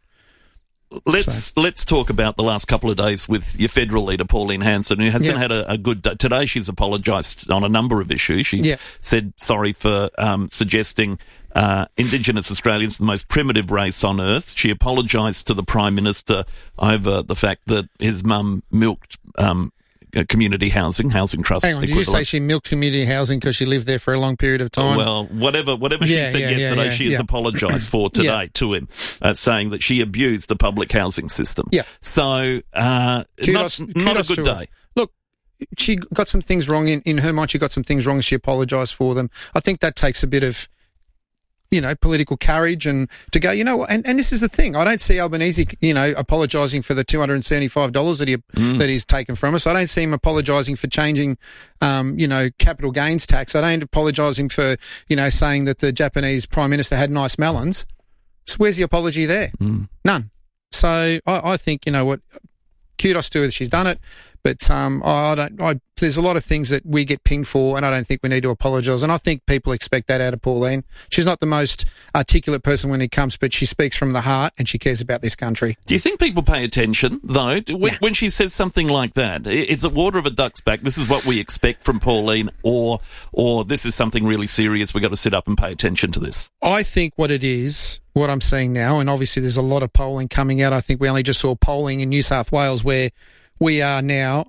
S: Let's let's talk about the last couple of days with your federal leader, Pauline Hanson, who hasn't
Q: Yeah.
S: had a, a good day. Today she's apologised on a number of issues. She
Q: Yeah.
S: said sorry for um, suggesting uh, Indigenous Australians are the most primitive race on earth. She apologised to the Prime Minister over the fact that his mum milked um, uh, community housing, housing trust.
Q: Hang on, did you say
S: equivalent.
Q: she milked community housing because she lived there for a long period of time?
S: Well, whatever whatever she
Q: Yeah,
S: said
Q: yeah, yeah,
S: yesterday,
Q: yeah,
S: she has
Q: yeah.
S: apologised for today
Q: Yeah.
S: to him, uh, saying that she abused the public housing system.
Q: Yeah.
S: So, uh,
Q: Kudos-
S: not, not a
Q: kudos
S: good
Q: to her.
S: day.
Q: Look, she got some things wrong in, in her mind. She got some things wrong. She apologised for them. I think that takes a bit of, you know, political courage and to go, you know what, and, and this is the thing. I don't see Albanese, you know, apologising for the two hundred seventy-five dollars that he,
S: Mm.
Q: that he's taken from us. I don't see him apologising for changing, um, you know, capital gains tax. I don't apologise him for, you know, saying that the Japanese Prime Minister had nice melons. So where's the apology there?
S: Mm.
Q: None. So I, I think, you know what, kudos to her that she's done it. But um, I don't. I, there's a lot of things that we get pinged for, and I don't think we need to apologise. And I think people expect that out of Pauline. She's not the most articulate person when it comes, but she speaks from the heart, and she cares about this country.
S: Do you think people pay attention, though? Do- When, when she says something like that, i- is it water of a duck's back? This is what we expect from Pauline, or or this is something really serious. We've got to sit up and pay attention to this.
Q: I think what it is, what I'm seeing now, and obviously there's a lot of polling coming out. I think we only just saw polling in New South Wales where we are now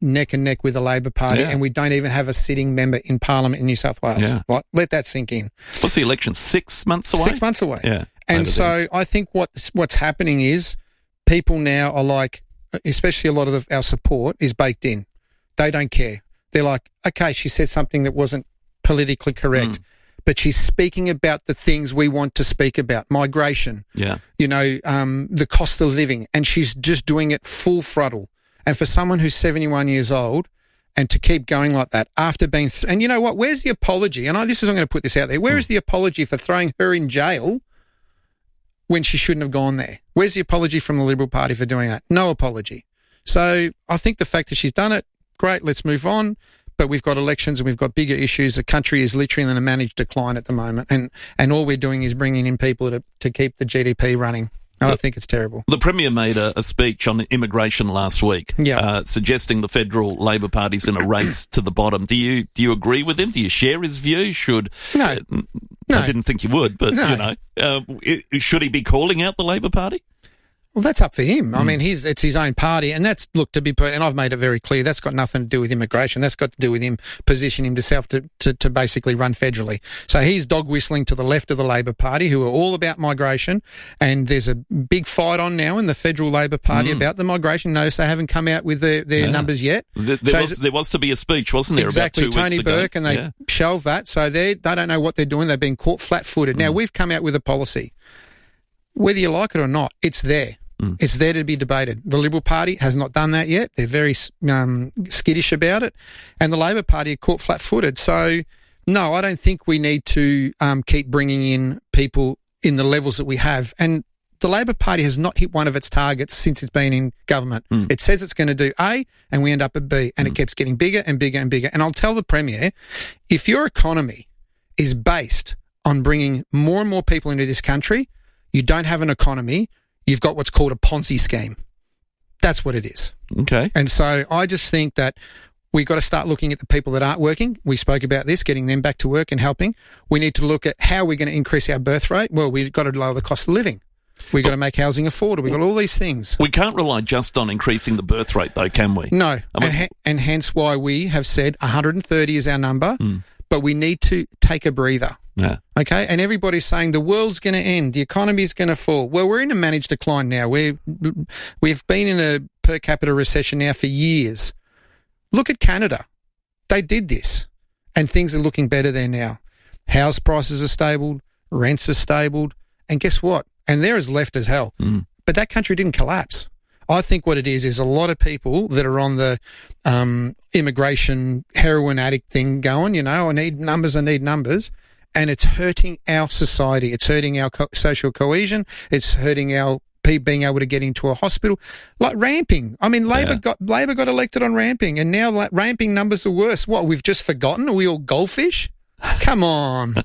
Q: neck and neck with the Labor Party,
S: Yeah.
Q: and we don't even have a sitting member in Parliament in New South Wales.
S: Yeah.
Q: Right? Let that sink in.
S: What's the election? Six months away?
Q: Six months away.
S: Yeah.
Q: And
S: Over
Q: so
S: there.
Q: I think what's, what's happening is people now are like, especially a lot of the, our support is baked in. They don't care. They're like, okay, she said something that wasn't politically correct,
S: Mm.
Q: but she's speaking about the things we want to speak about, migration,
S: Yeah.
Q: you know, um, the cost of living, and she's just doing it full throttle. And for someone who's seventy-one years old, and to keep going like that after being, th- and you know what, where's the apology? And I, this is, I'm going to put this out there. Where is the apology for throwing her in jail when she shouldn't have gone there? Where's the apology from the Liberal Party for doing that? No apology. So I think the fact that she's done it, great, let's move on. But we've got elections and we've got bigger issues. The country is literally in a managed decline at the moment. And, and all we're doing is bringing in people to, to keep the G D P running. And I think it's terrible.
S: The Premier made a, a speech on immigration last week,
Q: Yeah.
S: uh, suggesting the federal Labor Party's in a race to the bottom. Do you do you agree with him? Do you share his view? Should
Q: No.
S: uh,
Q: No.
S: I didn't think you would, but
Q: No.
S: you know, uh, i- should he be calling out the Labor Party?
Q: Well, that's up for him.
S: Mm.
Q: I mean, he's it's his own party, and that's look to be put. And I've made it very clear that's got nothing to do with immigration. That's got to do with him positioning himself to, to, to basically run federally. So he's dog whistling to the left of the Labor Party, who are all about migration. And there's a big fight on now in the federal Labor Party
S: Mm.
Q: about the migration. Notice they haven't come out with their, their
S: Yeah.
Q: numbers yet.
S: There, there
Q: So
S: was there was to be a speech, wasn't there?
Q: Exactly,
S: about two
Q: Tony
S: weeks ago?
Q: Burke, and they
S: Yeah.
Q: shelved that. So they they don't know what they're doing. They've been caught flat-footed. Now, we've come out with a policy. Whether you like it or not, it's there. It's there to be debated. The Liberal Party has not done that yet. They're very um, skittish about it. And the Labor Party are caught flat-footed. So, no, I don't think we need to um, keep bringing in people in the levels that we have. And the Labor Party has not hit one of its targets since it's been in government.
S: Mm.
Q: It says it's going to do A, and we end up at B, and it keeps getting bigger and bigger and bigger. And I'll tell the Premier, if your economy is based on bringing more and more people into this country, you don't have an economy. You've got what's called a Ponzi scheme. That's what it is.
S: Okay.
Q: And so I just think that we've got to start looking at the people that aren't working. We spoke about this, getting them back to work and helping. We need to look at how we're going to increase our birth rate. Well, we've got to lower the cost of living. We've got to make housing affordable. We've got all these things.
S: We can't rely just on increasing the birth rate, though, can we?
Q: No.
S: I mean-
Q: and, ha- and hence why we have said one hundred thirty is our number,
S: Mm.
Q: but we need to take a breather.
S: Yeah.
Q: Okay, and everybody's saying the world's going to end, the economy's going to fall. Well, we're in a managed decline now. We're, we've been in a per capita recession now for years. Look at Canada. They did this, and things are looking better there now. House prices are stable, rents are stable, and guess what? And they're as left as hell.
S: Mm.
Q: But that country didn't collapse. I think what it is is a lot of people that are on the um, immigration heroin addict thing going, you know, I need numbers, I need numbers. And it's hurting our society. It's hurting our co- social cohesion. It's hurting our pe- being able to get into a hospital. Like ramping. I mean, Labor
S: Yeah.
Q: got Labor got elected on ramping, and now like, ramping numbers are worse. What, we've just forgotten? Are we all goldfish? Come on.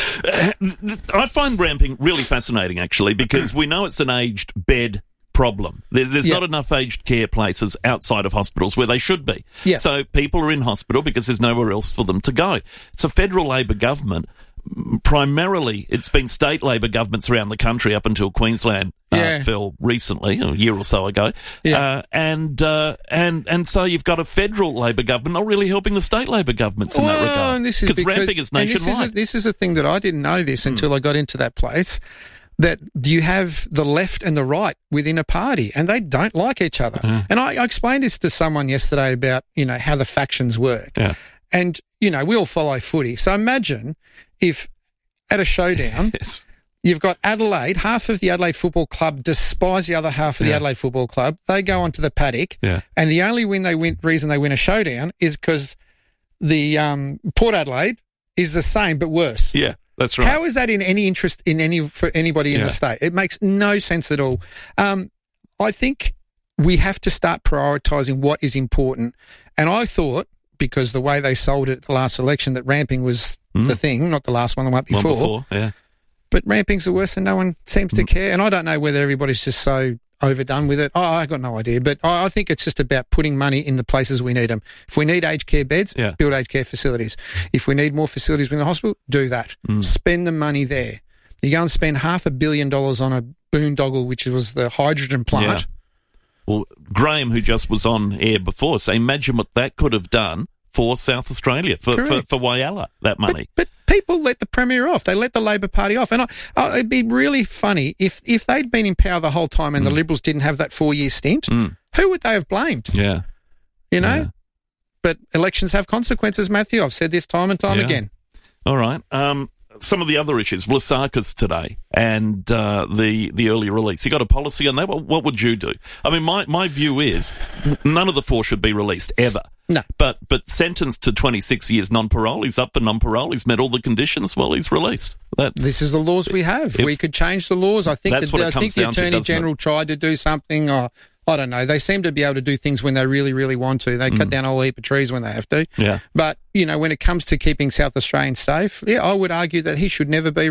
S: I find ramping really fascinating, actually, because we know it's an aged bed problem. There, there's
Q: Yeah.
S: not enough aged care places outside of hospitals where they should be.
Q: Yeah.
S: So people are in hospital because there's nowhere else for them to go. It's a federal Labor government. Primarily, it's been state Labor governments around the country up until Queensland uh,
Q: Yeah.
S: fell recently, a year or so ago.
Q: Yeah.
S: Uh, and uh, and and so you've got a federal Labor government not really helping the state Labor governments in that
Q: Well,
S: regard.
Q: and this is because
S: ramping is
Q: and this is, a,
S: nationwide.
Q: this is a thing that I didn't know this until I got into that place. That you have the left and the right within a party, and they don't like each other.
S: Mm.
Q: And I, I explained this to someone yesterday about you know how the factions work.
S: Yeah.
Q: And you know we all follow footy, so imagine if at a showdown.
S: Yes.
Q: You've got Adelaide, half of the Adelaide Football Club despise the other half of the
S: Yeah.
Q: Adelaide Football Club. They go onto the paddock,
S: Yeah.
Q: and the only win they win, reason they win a showdown is because the um, Port Adelaide is the same but worse.
S: Yeah, that's right.
Q: How is that in any interest in any for anybody in
S: Yeah.
Q: the state? It makes no sense at all. Um, I think we have to start prioritising what is important. And I thought, because the way they sold it at the last election, that ramping was
S: Mm.
Q: the thing, not the last one, the one
S: One
Q: before.
S: before, yeah.
Q: But ramping's the worst and no one seems
S: Mm.
Q: to care. And I don't know whether everybody's just so overdone with it. Oh, I got no idea. But I I think it's just about putting money in the places we need them. If we need aged care beds,
S: Yeah.
Q: build aged care facilities. If we need more facilities within the hospital, do that.
S: Mm.
Q: Spend the money there. You go and spend half a billion dollars on a boondoggle, which was the hydrogen plant.
S: Well, Graham, who just was on air before, so imagine what that could have done for South Australia, for, for, for Whyalla, that money.
Q: But, but people let the Premier off. They let the Labor Party off. And I, I, it'd be really funny if, if they'd been in power the whole time and mm. the Liberals didn't have that four-year stint, mm. who would they have blamed?
S: Yeah.
Q: You know?
S: Yeah.
Q: But elections have consequences, Matthew. I've said this time and time
S: yeah.
Q: again.
S: All right. Um, some of the other issues, Lasaka's today and uh, the the early release. You got a policy on that? What, what would you do? I mean, my, my view is none of the four should be released, ever.
Q: No.
S: But but sentenced to twenty-six years non-parole. He's up for non-parole. He's met all the conditions. Well, he's released. That's,
Q: this is the laws we have. If, we could change the laws. I think,
S: that's
Q: the,
S: what it
Q: I
S: comes
Q: think the
S: down to,
Q: Attorney
S: doesn't
Q: General
S: it?
Q: tried to do something. Or, I don't know. They seem to be able to do things when they really, really want to. They mm. cut down a whole heap of trees when they have to.
S: Yeah.
Q: But, you know, when it comes to keeping South Australians safe, yeah, I would argue that he should never be